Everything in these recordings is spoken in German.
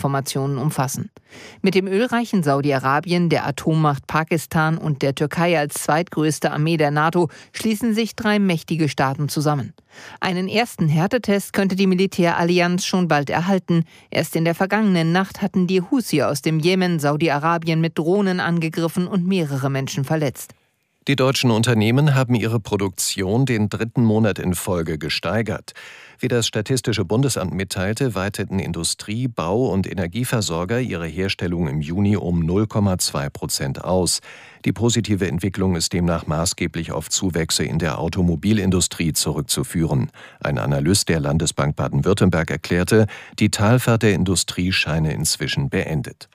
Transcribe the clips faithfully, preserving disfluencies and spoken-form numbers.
Militärinformationen umfassen. Mit dem ölreichen Saudi-Arabien, der Atommacht Pakistan und der Türkei als zweitgrößte Armee der NATO schließen sich drei mächtige Staaten zusammen. Einen ersten Härtetest könnte die Militärallianz schon bald erhalten. Erst in der vergangenen Nacht hatten die Houthi aus dem Jemen Saudi-Arabien mit Drohnen angegriffen und mehrere Menschen verletzt. Die deutschen Unternehmen haben ihre Produktion den dritten Monat in Folge gesteigert. Wie das Statistische Bundesamt mitteilte, weiteten Industrie-, Bau- und Energieversorger ihre Herstellung im Juni um null Komma zwei Prozent aus. Die positive Entwicklung ist demnach maßgeblich auf Zuwächse in der Automobilindustrie zurückzuführen. Ein Analyst der Landesbank Baden-Württemberg erklärte, die Talfahrt der Industrie scheine inzwischen beendet.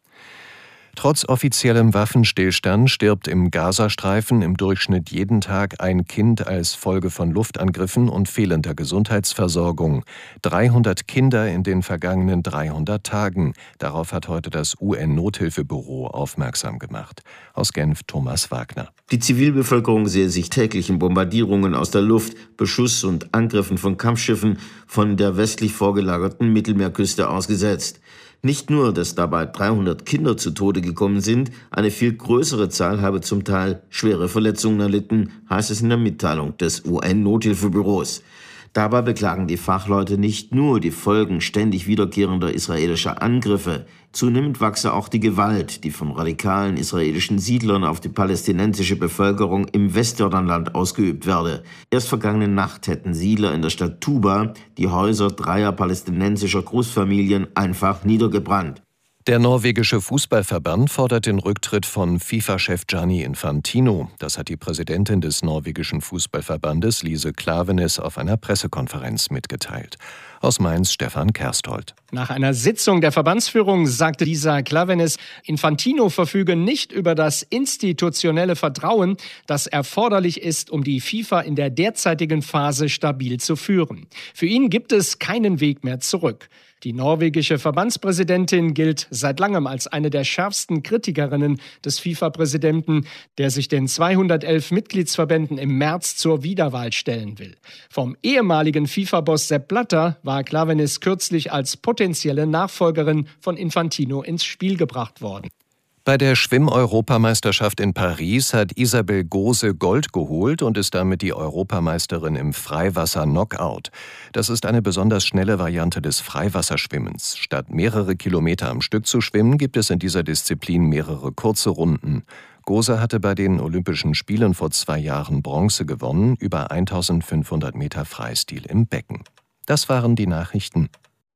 Trotz offiziellem Waffenstillstand stirbt im Gazastreifen im Durchschnitt jeden Tag ein Kind als Folge von Luftangriffen und fehlender Gesundheitsversorgung. dreihundert Kinder in den vergangenen dreihundert Tagen. Darauf hat heute das U N-Nothilfebüro aufmerksam gemacht. Aus Genf Thomas Wagner. Die Zivilbevölkerung sehe sich täglichen Bombardierungen aus der Luft, Beschuss und Angriffen von Kampfschiffen von der westlich vorgelagerten Mittelmeerküste ausgesetzt. Nicht nur, dass dabei dreihundert Kinder zu Tode gekommen sind, eine viel größere Zahl habe zum Teil schwere Verletzungen erlitten, heißt es in der Mitteilung des U N-Nothilfebüros. Dabei beklagen die Fachleute nicht nur die Folgen ständig wiederkehrender israelischer Angriffe. Zunehmend wachse auch die Gewalt, die von radikalen israelischen Siedlern auf die palästinensische Bevölkerung im Westjordanland ausgeübt werde. Erst vergangene Nacht hätten Siedler in der Stadt Tuba die Häuser dreier palästinensischer Großfamilien einfach niedergebrannt. Der norwegische Fußballverband fordert den Rücktritt von FIFA-Chef Gianni Infantino. Das hat die Präsidentin des norwegischen Fußballverbandes, Lise Klaveness, auf einer Pressekonferenz mitgeteilt. Aus Mainz Stefan Kersthold. Nach einer Sitzung der Verbandsführung sagte Lisa Klaveness, Infantino verfüge nicht über das institutionelle Vertrauen, das erforderlich ist, um die FIFA in der derzeitigen Phase stabil zu führen. Für ihn gibt es keinen Weg mehr zurück. Die norwegische Verbandspräsidentin gilt seit langem als eine der schärfsten Kritikerinnen des FIFA-Präsidenten, der sich den zweihundertelf Mitgliedsverbänden im März zur Wiederwahl stellen will. Vom ehemaligen FIFA-Boss Sepp Blatter war Klaveness kürzlich als potenzielle Nachfolgerin von Infantino ins Spiel gebracht worden. Bei der Schwimm-Europameisterschaft in Paris hat Isabel Gose Gold geholt und ist damit die Europameisterin im Freiwasser-Knockout. Das ist eine besonders schnelle Variante des Freiwasserschwimmens. Statt mehrere Kilometer am Stück zu schwimmen, gibt es in dieser Disziplin mehrere kurze Runden. Gose hatte bei den Olympischen Spielen vor zwei Jahren Bronze gewonnen, über eintausendfünfhundert Meter Freistil im Becken. Das waren die Nachrichten.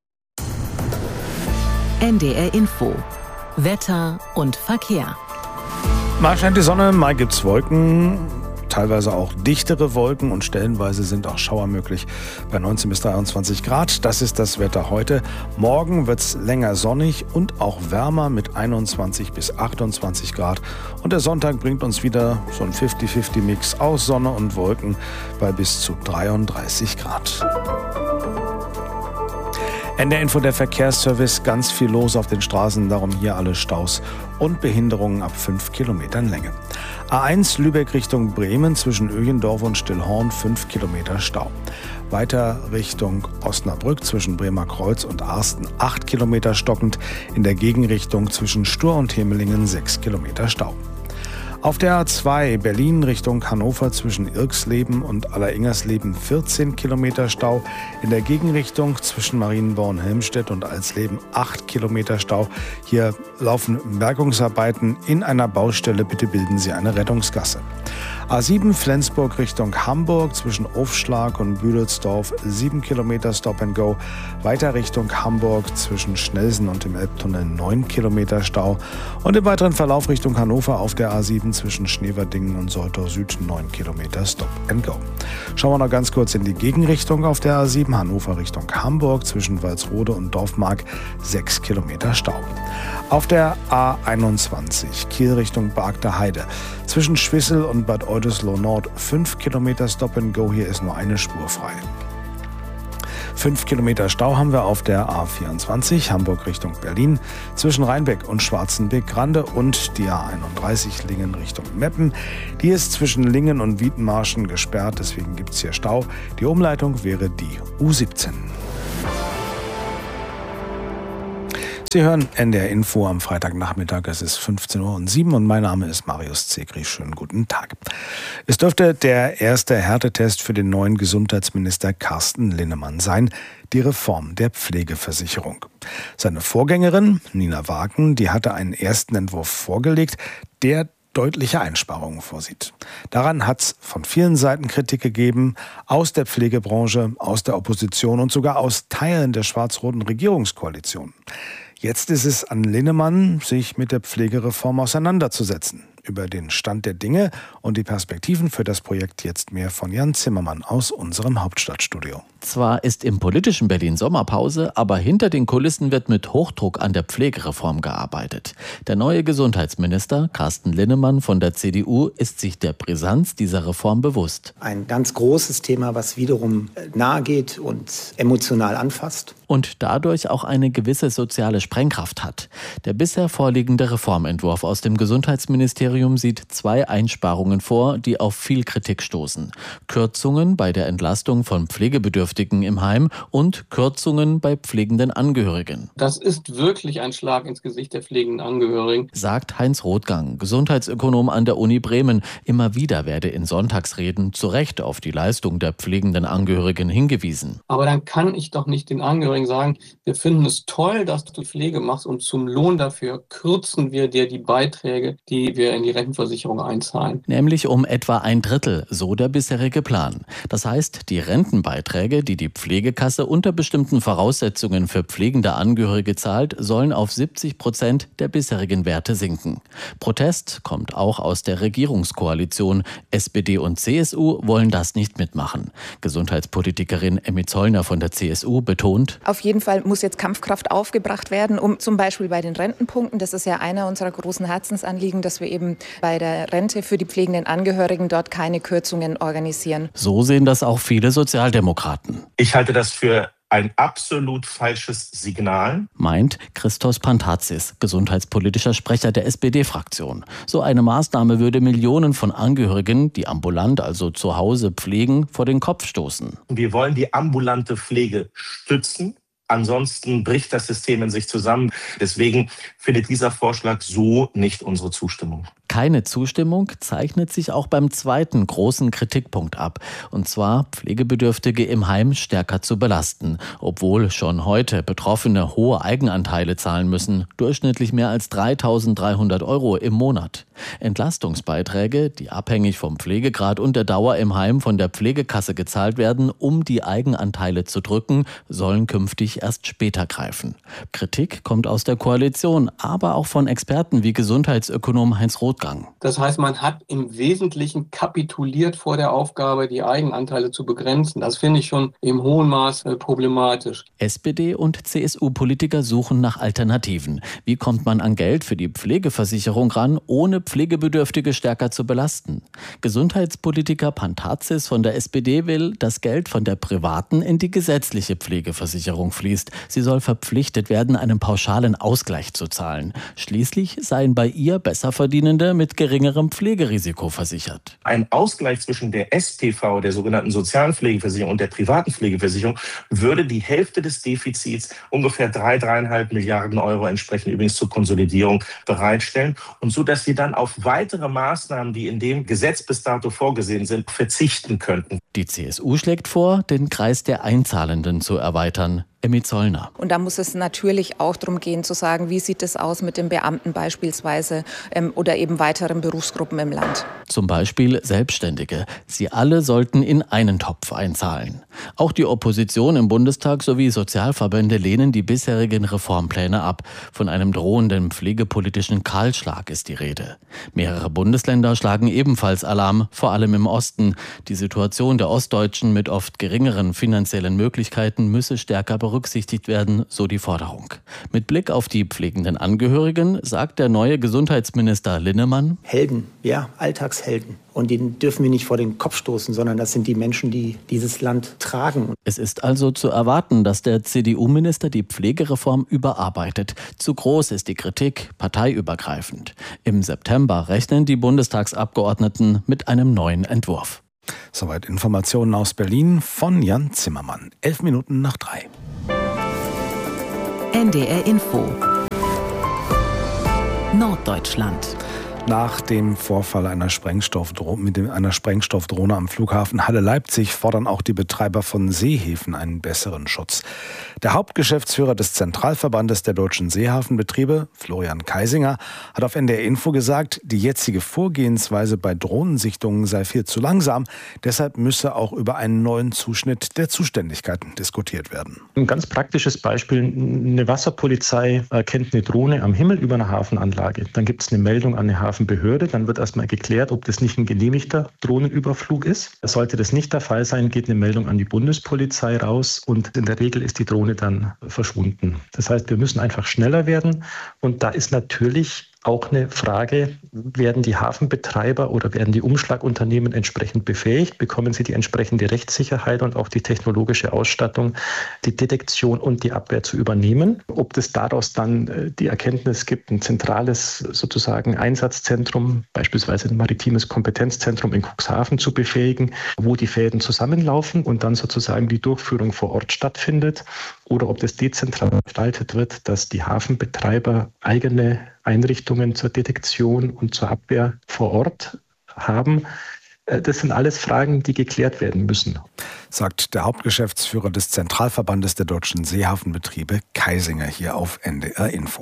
N D R Info. Wetter und Verkehr. Mal scheint die Sonne, mal gibt's Wolken, teilweise auch dichtere Wolken und stellenweise sind auch Schauer möglich bei neunzehn bis dreiundzwanzig Grad. Das ist das Wetter heute. Morgen wird's länger sonnig und auch wärmer mit einundzwanzig bis achtundzwanzig Grad. Und der Sonntag bringt uns wieder so ein fünfzig fünfzig Mix aus Sonne und Wolken bei bis zu dreiunddreißig Grad. N D R Info, der Verkehrsservice, ganz viel los auf den Straßen, darum hier alle Staus und Behinderungen ab fünf Kilometern Länge. A eins Lübeck Richtung Bremen zwischen Öjendorf und Stillhorn fünf Kilometer Stau. Weiter Richtung Osnabrück zwischen Bremer Kreuz und Arsten acht Kilometer stockend, in der Gegenrichtung zwischen Stur und Hemelingen sechs Kilometer Stau. Auf der A zwei Berlin Richtung Hannover zwischen Irxleben und Alleringhersleben vierzehn Kilometer Stau. In der Gegenrichtung zwischen Marienborn-Helmstedt und Alsleben acht Kilometer Stau. Hier laufen Bergungsarbeiten in einer Baustelle. Bitte bilden Sie eine Rettungsgasse. A sieben Flensburg Richtung Hamburg zwischen Ofschlag und Büdelsdorf sieben Kilometer Stop and Go. Weiter Richtung Hamburg zwischen Schnelsen und dem Elbtunnel neun Kilometer Stau. Und im weiteren Verlauf Richtung Hannover auf der A sieben zwischen Schneverdingen und Soltau Süd neun Kilometer Stop and Go. Schauen wir noch ganz kurz in die Gegenrichtung auf der A sieben Hannover Richtung Hamburg zwischen Walsrode und Dorfmark sechs Kilometer Stau. Auf der A einundzwanzig Kiel Richtung Bargter Heide zwischen Schwissel und Bad Oldesloe Nord fünf Kilometer Stop and Go. Hier ist nur eine Spur frei. fünf Kilometer Stau haben wir auf der A vierundzwanzig Hamburg Richtung Berlin zwischen Rheinbeck und Schwarzenbeck-Grande und die A einunddreißig Lingen Richtung Meppen. Die ist zwischen Lingen und Wiedenmarschen gesperrt, deswegen gibt es hier Stau. Die Umleitung wäre die U siebzehn. Sie hören N D R Info am Freitagnachmittag. Es ist fünfzehn Uhr und sieben und mein Name ist Marius Zegri. Schönen guten Tag. Es dürfte der erste Härtetest für den neuen Gesundheitsminister Carsten Linnemann sein. Die Reform der Pflegeversicherung. Seine Vorgängerin, Nina Wagen, die hatte einen ersten Entwurf vorgelegt, der deutliche Einsparungen vorsieht. Daran hat es von vielen Seiten Kritik gegeben, aus der Pflegebranche, aus der Opposition und sogar aus Teilen der schwarz-roten Regierungskoalition. Jetzt ist es an Linnemann, sich mit der Pflegereform auseinanderzusetzen. Über den Stand der Dinge und die Perspektiven für das Projekt jetzt mehr von Jan Zimmermann aus unserem Hauptstadtstudio. Zwar ist im politischen Berlin Sommerpause, aber hinter den Kulissen wird mit Hochdruck an der Pflegereform gearbeitet. Der neue Gesundheitsminister Carsten Linnemann von der C D U ist sich der Brisanz dieser Reform bewusst. Ein ganz großes Thema, was wiederum nahe geht und emotional anfasst. Und dadurch auch eine gewisse soziale Sprengkraft hat. Der bisher vorliegende Reformentwurf aus dem Gesundheitsministerium sieht zwei Einsparungen vor, die auf viel Kritik stoßen. Kürzungen bei der Entlastung von Pflegebedürftigen im Heim und Kürzungen bei pflegenden Angehörigen. Das ist wirklich ein Schlag ins Gesicht der pflegenden Angehörigen, sagt Heinz Rothgang, Gesundheitsökonom an der Uni Bremen. Immer wieder werde in Sonntagsreden zu Recht auf die Leistung der pflegenden Angehörigen hingewiesen. Aber dann kann ich doch nicht den Angehörigen sagen, wir finden es toll, dass du Pflege machst und zum Lohn dafür kürzen wir dir die Beiträge, die wir in die Rentenversicherung einzahlen. Nämlich um etwa ein Drittel, so der bisherige Plan. Das heißt, die Rentenbeiträge, die die Pflegekasse unter bestimmten Voraussetzungen für pflegende Angehörige zahlt, sollen auf siebzig Prozent der bisherigen Werte sinken. Protest kommt auch aus der Regierungskoalition. S P D und C S U wollen das nicht mitmachen. Gesundheitspolitikerin Emmy Zollner von der C S U betont: Auf jeden Fall muss jetzt Kampfkraft aufgebracht werden, um zum Beispiel bei den Rentenpunkten, das ist ja einer unserer großen Herzensanliegen, dass wir eben bei der Rente für die pflegenden Angehörigen dort keine Kürzungen organisieren. So sehen das auch viele Sozialdemokraten. Ich halte das für ein absolut falsches Signal, meint Christos Pantazis, gesundheitspolitischer Sprecher der S P D-Fraktion. So eine Maßnahme würde Millionen von Angehörigen, die ambulant, also zu Hause pflegen, vor den Kopf stoßen. Wir wollen die ambulante Pflege stützen. Ansonsten bricht das System in sich zusammen. Deswegen findet dieser Vorschlag so nicht unsere Zustimmung. Keine Zustimmung zeichnet sich auch beim zweiten großen Kritikpunkt ab, und zwar Pflegebedürftige im Heim stärker zu belasten, obwohl schon heute Betroffene hohe Eigenanteile zahlen müssen, durchschnittlich mehr als dreitausenddreihundert Euro im Monat. Entlastungsbeiträge, die abhängig vom Pflegegrad und der Dauer im Heim von der Pflegekasse gezahlt werden, um die Eigenanteile zu drücken, sollen künftig erst später greifen. Kritik kommt aus der Koalition, aber auch von Experten wie Gesundheitsökonom Heinz Rothgang. Das heißt, man hat im Wesentlichen kapituliert vor der Aufgabe, die Eigenanteile zu begrenzen. Das finde ich schon im hohen Maß äh, problematisch. S P D und C S U-Politiker suchen nach Alternativen. Wie kommt man an Geld für die Pflegeversicherung ran, ohne Pflegebedürftige stärker zu belasten? Gesundheitspolitiker Pantazis von der S P D will, dass Geld von der privaten in die gesetzliche Pflegeversicherung fließt. Sie soll verpflichtet werden, einen pauschalen Ausgleich zu zahlen. Schließlich seien bei ihr Besserverdienende mit geringerem Pflegerisiko versichert. Ein Ausgleich zwischen der S P V, der sogenannten sozialen Pflegeversicherung, und der privaten Pflegeversicherung würde die Hälfte des Defizits, ungefähr drei, dreieinhalb Milliarden Euro, entsprechend übrigens zur Konsolidierung bereitstellen, und so, dass wir dann auf weitere Maßnahmen, die in dem Gesetz bis dato vorgesehen sind, verzichten könnten. Die C S U schlägt vor, den Kreis der Einzahlenden zu erweitern. Emmy Zollner. Und da muss es natürlich auch darum gehen, zu sagen, wie sieht es aus mit den Beamten beispielsweise ähm, oder eben weiteren Berufsgruppen im Land. Zum Beispiel Selbstständige. Sie alle sollten in einen Topf einzahlen. Auch die Opposition im Bundestag sowie Sozialverbände lehnen die bisherigen Reformpläne ab. Von einem drohenden pflegepolitischen Kahlschlag ist die Rede. Mehrere Bundesländer schlagen ebenfalls Alarm, vor allem im Osten. Die Situation der Ostdeutschen mit oft geringeren finanziellen Möglichkeiten müsse stärker berücksichtigt werden, so die Forderung. Mit Blick auf die pflegenden Angehörigen sagt der neue Gesundheitsminister Linnemann: Helden, ja, Alltagshelden. Und denen dürfen wir nicht vor den Kopf stoßen, sondern das sind die Menschen, die dieses Land tragen. Es ist also zu erwarten, dass der C D U-Minister die Pflegereform überarbeitet. Zu groß ist die Kritik, parteiübergreifend. Im September rechnen die Bundestagsabgeordneten mit einem neuen Entwurf. Soweit Informationen aus Berlin von Jan Zimmermann. Elf Minuten nach drei. N D R Info Norddeutschland. Nach dem Vorfall einer Sprengstoffdrohne, mit einer Sprengstoffdrohne am Flughafen Halle-Leipzig fordern auch die Betreiber von Seehäfen einen besseren Schutz. Der Hauptgeschäftsführer des Zentralverbandes der deutschen Seehafenbetriebe, Florian Kaisinger, hat auf N D R Info gesagt, die jetzige Vorgehensweise bei Drohnensichtungen sei viel zu langsam. Deshalb müsse auch über einen neuen Zuschnitt der Zuständigkeiten diskutiert werden. Ein ganz praktisches Beispiel, eine Wasserpolizei erkennt eine Drohne am Himmel über eine Hafenanlage. Dann gibt es eine Meldung an eine Hafenbehörde, dann wird erstmal geklärt, ob das nicht ein genehmigter Drohnenüberflug ist. Sollte das nicht der Fall sein, geht eine Meldung an die Bundespolizei raus und in der Regel ist die Drohne dann verschwunden. Das heißt, wir müssen einfach schneller werden und da ist natürlich auch eine Frage, werden die Hafenbetreiber oder werden die Umschlagunternehmen entsprechend befähigt? Bekommen sie die entsprechende Rechtssicherheit und auch die technologische Ausstattung, die Detektion und die Abwehr zu übernehmen? Ob das daraus dann die Erkenntnis gibt, ein zentrales sozusagen Einsatzzentrum, beispielsweise ein maritimes Kompetenzzentrum in Cuxhaven zu befähigen, wo die Fäden zusammenlaufen und dann sozusagen die Durchführung vor Ort stattfindet, oder ob das dezentral gestaltet wird, dass die Hafenbetreiber eigene Einrichtungen zur Detektion und zur Abwehr vor Ort haben. Das sind alles Fragen, die geklärt werden müssen, sagt der Hauptgeschäftsführer des Zentralverbandes der deutschen Seehafenbetriebe, Kaisinger, hier auf N D R Info.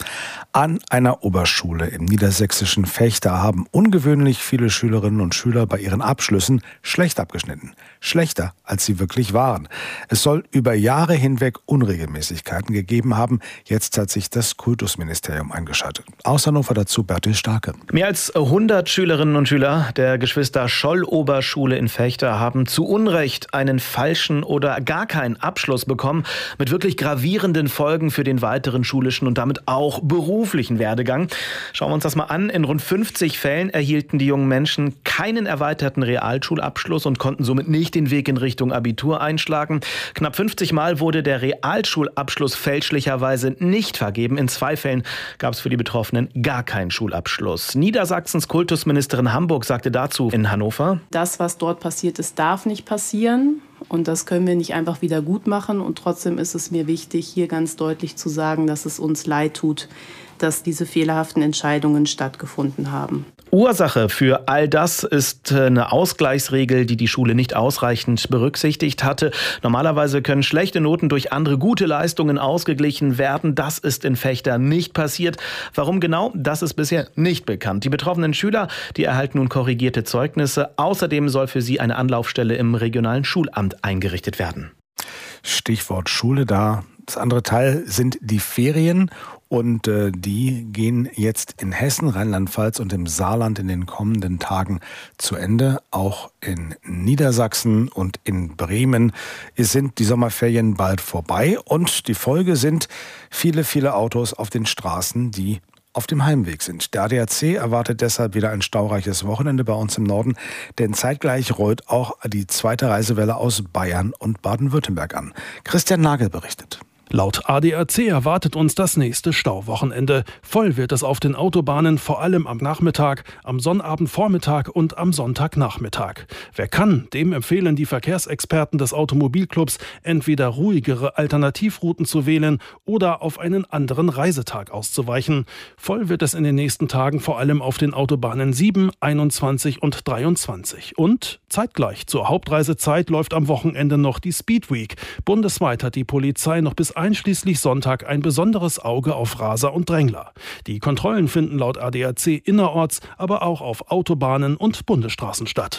An einer Oberschule im niedersächsischen Vechta haben ungewöhnlich viele Schülerinnen und Schüler bei ihren Abschlüssen schlecht abgeschnitten. Schlechter, als sie wirklich waren. Es soll über Jahre hinweg Unregelmäßigkeiten gegeben haben. Jetzt hat sich das Kultusministerium eingeschaltet. Aus Hannover dazu Bertil Starke. Mehr als hundert Schülerinnen und Schüler der Geschwister Scholl-Oberschule in Vechta haben zu Unrecht einen falschen oder gar keinen Abschluss bekommen, mit wirklich gravierenden Folgen für den weiteren schulischen und damit auch auch beruflichen Werdegang. Schauen wir uns das mal an. In rund fünfzig Fällen erhielten die jungen Menschen keinen erweiterten Realschulabschluss und konnten somit nicht den Weg in Richtung Abitur einschlagen. Knapp fünfzig Mal wurde der Realschulabschluss fälschlicherweise nicht vergeben. In zwei Fällen gab es für die Betroffenen gar keinen Schulabschluss. Niedersachsens Kultusministerin Hamburg sagte dazu in Hannover: Das, was dort passiert ist, darf nicht passieren. Und das können wir nicht einfach wieder gut machen. Und trotzdem ist es mir wichtig, hier ganz deutlich zu sagen, dass es uns leid tut, dass diese fehlerhaften Entscheidungen stattgefunden haben. Ursache für all das ist eine Ausgleichsregel, die die Schule nicht ausreichend berücksichtigt hatte. Normalerweise können schlechte Noten durch andere gute Leistungen ausgeglichen werden. Das ist in Vechta nicht passiert. Warum genau? Das ist bisher nicht bekannt. Die betroffenen Schüler, die erhalten nun korrigierte Zeugnisse. Außerdem soll für sie eine Anlaufstelle im regionalen Schulamt eingerichtet werden. Stichwort Schule da. Das andere Teil sind die Ferien. Und äh, die gehen jetzt in Hessen, Rheinland-Pfalz und im Saarland in den kommenden Tagen zu Ende. Auch in Niedersachsen und in Bremen sind die Sommerferien bald vorbei. Und die Folge sind viele, viele Autos auf den Straßen, die auf dem Heimweg sind. Der A D A C erwartet deshalb wieder ein staureiches Wochenende bei uns im Norden, denn zeitgleich rollt auch die zweite Reisewelle aus Bayern und Baden-Württemberg an. Christian Nagel berichtet. Laut A D A C erwartet uns das nächste Stauwochenende. Voll wird es auf den Autobahnen, vor allem am Nachmittag, am Sonnabendvormittag und am Sonntagnachmittag. Wer kann, dem empfehlen die Verkehrsexperten des Automobilclubs, entweder ruhigere Alternativrouten zu wählen oder auf einen anderen Reisetag auszuweichen. Voll wird es in den nächsten Tagen vor allem auf den Autobahnen sieben, einundzwanzig und dreiundzwanzig. Und zeitgleich zur Hauptreisezeit läuft am Wochenende noch die Speed Week. Bundesweit hat die Polizei noch bis einschließlich Sonntag ein besonderes Auge auf Raser und Drängler. Die Kontrollen finden laut A D A C innerorts, aber auch auf Autobahnen und Bundesstraßen statt.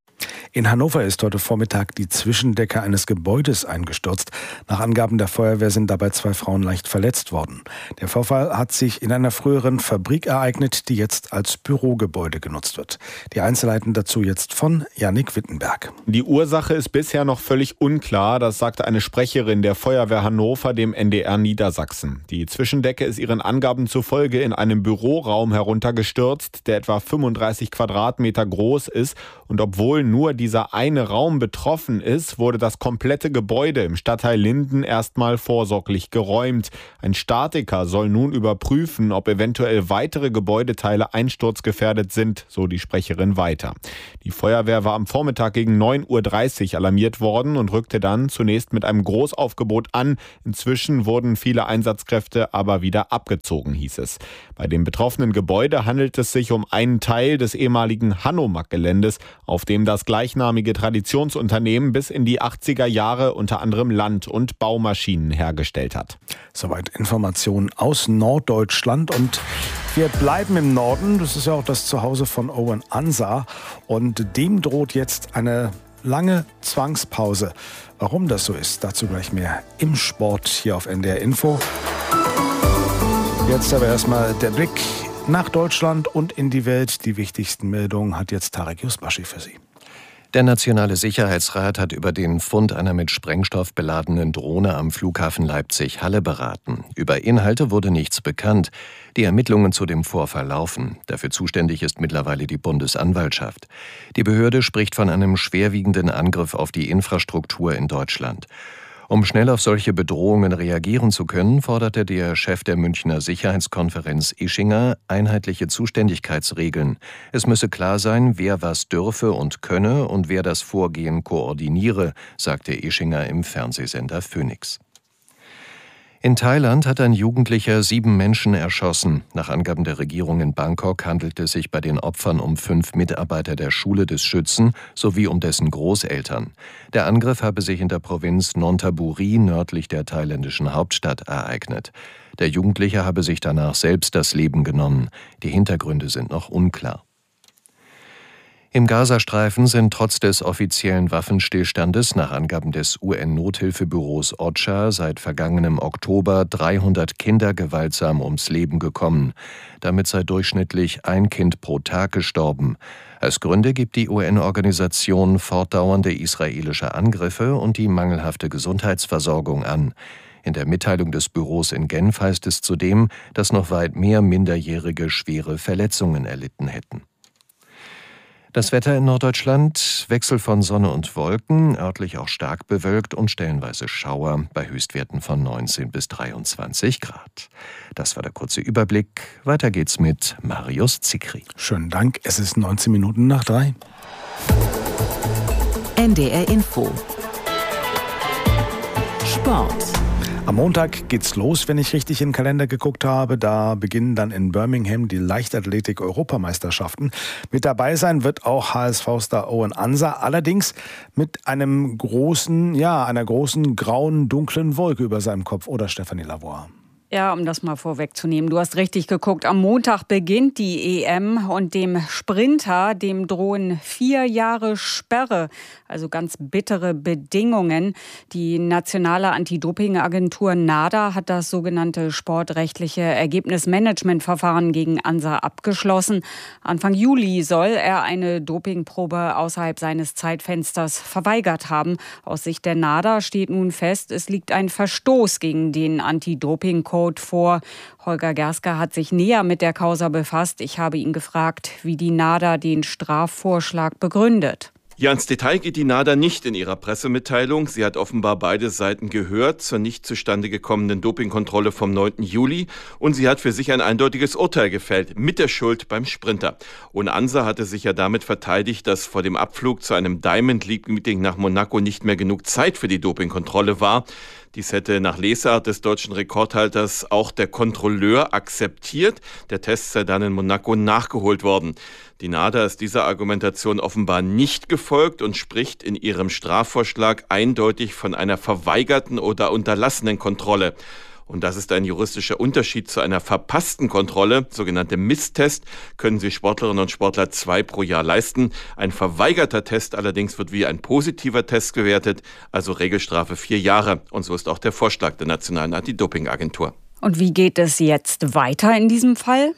In Hannover ist heute Vormittag die Zwischendecke eines Gebäudes eingestürzt. Nach Angaben der Feuerwehr sind dabei zwei Frauen leicht verletzt worden. Der Vorfall hat sich in einer früheren Fabrik ereignet, die jetzt als Bürogebäude genutzt wird. Die Einzelheiten dazu jetzt von Jannik Wittenberg. Die Ursache ist bisher noch völlig unklar, das sagte eine Sprecherin der Feuerwehr Hannover dem N D R Niedersachsen. Die Zwischendecke ist ihren Angaben zufolge in einem Büroraum heruntergestürzt, der etwa fünfunddreißig Quadratmeter groß ist und obwohl nur dieser eine Raum betroffen ist, wurde das komplette Gebäude im Stadtteil Linden erstmal vorsorglich geräumt. Ein Statiker soll nun überprüfen, ob eventuell weitere Gebäudeteile einsturzgefährdet sind, so die Sprecherin weiter. Die Feuerwehr war am Vormittag gegen neun Uhr dreißig alarmiert worden und rückte dann zunächst mit einem Großaufgebot an. Inzwischen wurden viele Einsatzkräfte aber wieder abgezogen, hieß es. Bei dem betroffenen Gebäude handelt es sich um einen Teil des ehemaligen Hanomag-Geländes, auf dem das gleichnamige Traditionsunternehmen bis in die achtziger Jahre unter anderem Land- und Baumaschinen hergestellt hat. Soweit Informationen aus Norddeutschland und wir bleiben im Norden. Das ist ja auch das Zuhause von Owen Ansah und dem droht jetzt eine lange Zwangspause. Warum das so ist, dazu gleich mehr im Sport hier auf N D R Info. Jetzt aber erstmal der Blick nach Deutschland und in die Welt. Die wichtigsten Meldungen hat jetzt Tarek Yusbashi für Sie. Der Nationale Sicherheitsrat hat über den Fund einer mit Sprengstoff beladenen Drohne am Flughafen Leipzig-Halle beraten. Über Inhalte wurde nichts bekannt. Die Ermittlungen zu dem Vorfall laufen. Dafür zuständig ist mittlerweile die Bundesanwaltschaft. Die Behörde spricht von einem schwerwiegenden Angriff auf die Infrastruktur in Deutschland. Um schnell auf solche Bedrohungen reagieren zu können, forderte der Chef der Münchner Sicherheitskonferenz Ischinger einheitliche Zuständigkeitsregeln. Es müsse klar sein, wer was dürfe und könne und wer das Vorgehen koordiniere, sagte Ischinger im Fernsehsender Phoenix. In Thailand hat ein Jugendlicher sieben Menschen erschossen. Nach Angaben der Regierung in Bangkok handelt es sich bei den Opfern um fünf Mitarbeiter der Schule des Schützen sowie um dessen Großeltern. Der Angriff habe sich in der Provinz Nonthaburi nördlich der thailändischen Hauptstadt ereignet. Der Jugendliche habe sich danach selbst das Leben genommen. Die Hintergründe sind noch unklar. Im Gazastreifen sind trotz des offiziellen Waffenstillstandes nach Angaben des U N-Nothilfebüros OCHA seit vergangenem Oktober dreihundert Kinder gewaltsam ums Leben gekommen. Damit sei durchschnittlich ein Kind pro Tag gestorben. Als Gründe gibt die U N-Organisation fortdauernde israelische Angriffe und die mangelhafte Gesundheitsversorgung an. In der Mitteilung des Büros in Genf heißt es zudem, dass noch weit mehr Minderjährige schwere Verletzungen erlitten hätten. Das Wetter in Norddeutschland: Wechsel von Sonne und Wolken, örtlich auch stark bewölkt und stellenweise Schauer bei Höchstwerten von neunzehn bis dreiundzwanzig Grad. Das war der kurze Überblick. Weiter geht's mit Marius Zikri. Schönen Dank. Es ist neunzehn Minuten nach drei. N D R Info. Sport. Am Montag geht's los, wenn ich richtig in den Kalender geguckt habe. Da beginnen dann in Birmingham die Leichtathletik-Europameisterschaften. Mit dabei sein wird auch H S V-Star Owen Ansah, allerdings mit einem großen, ja, einer großen grauen, dunklen Wolke über seinem Kopf. Oder Stefanie Lavoie? Ja, um das mal vorwegzunehmen, du hast richtig geguckt. Am Montag beginnt die E M und dem Sprinter, dem drohen vier Jahre Sperre, also ganz bittere Bedingungen. Die nationale Anti-Doping-Agentur NADA hat das sogenannte sportrechtliche Ergebnismanagementverfahren gegen Ansah abgeschlossen. Anfang Juli soll er eine Dopingprobe außerhalb seines Zeitfensters verweigert haben. Aus Sicht der NADA steht nun fest, es liegt ein Verstoß gegen den Anti-Doping-Code vor. Holger Gersker hat sich näher mit der Causa befasst. Ich habe ihn gefragt, wie die NADA den Strafvorschlag begründet. Ja, ins Detail geht die NADA nicht in ihrer Pressemitteilung. Sie hat offenbar beide Seiten gehört zur nicht zustande gekommenen Dopingkontrolle vom neunten Juli und sie hat für sich ein eindeutiges Urteil gefällt, mit der Schuld beim Sprinter. Und Ansah hatte sich ja damit verteidigt, dass vor dem Abflug zu einem Diamond League Meeting nach Monaco nicht mehr genug Zeit für die Dopingkontrolle war. Dies hätte nach Lesart des deutschen Rekordhalters auch der Kontrolleur akzeptiert. Der Test sei dann in Monaco nachgeholt worden. Die NADA ist dieser Argumentation offenbar nicht gefolgt und spricht in ihrem Strafvorschlag eindeutig von einer verweigerten oder unterlassenen Kontrolle. Und das ist ein juristischer Unterschied zu einer verpassten Kontrolle, sogenannte Misstest, können sich Sportlerinnen und Sportler zwei pro Jahr leisten. Ein verweigerter Test allerdings wird wie ein positiver Test gewertet, also Regelstrafe vier Jahre. Und so ist auch der Vorschlag der Nationalen Anti-Doping-Agentur. Und wie geht es jetzt weiter in diesem Fall?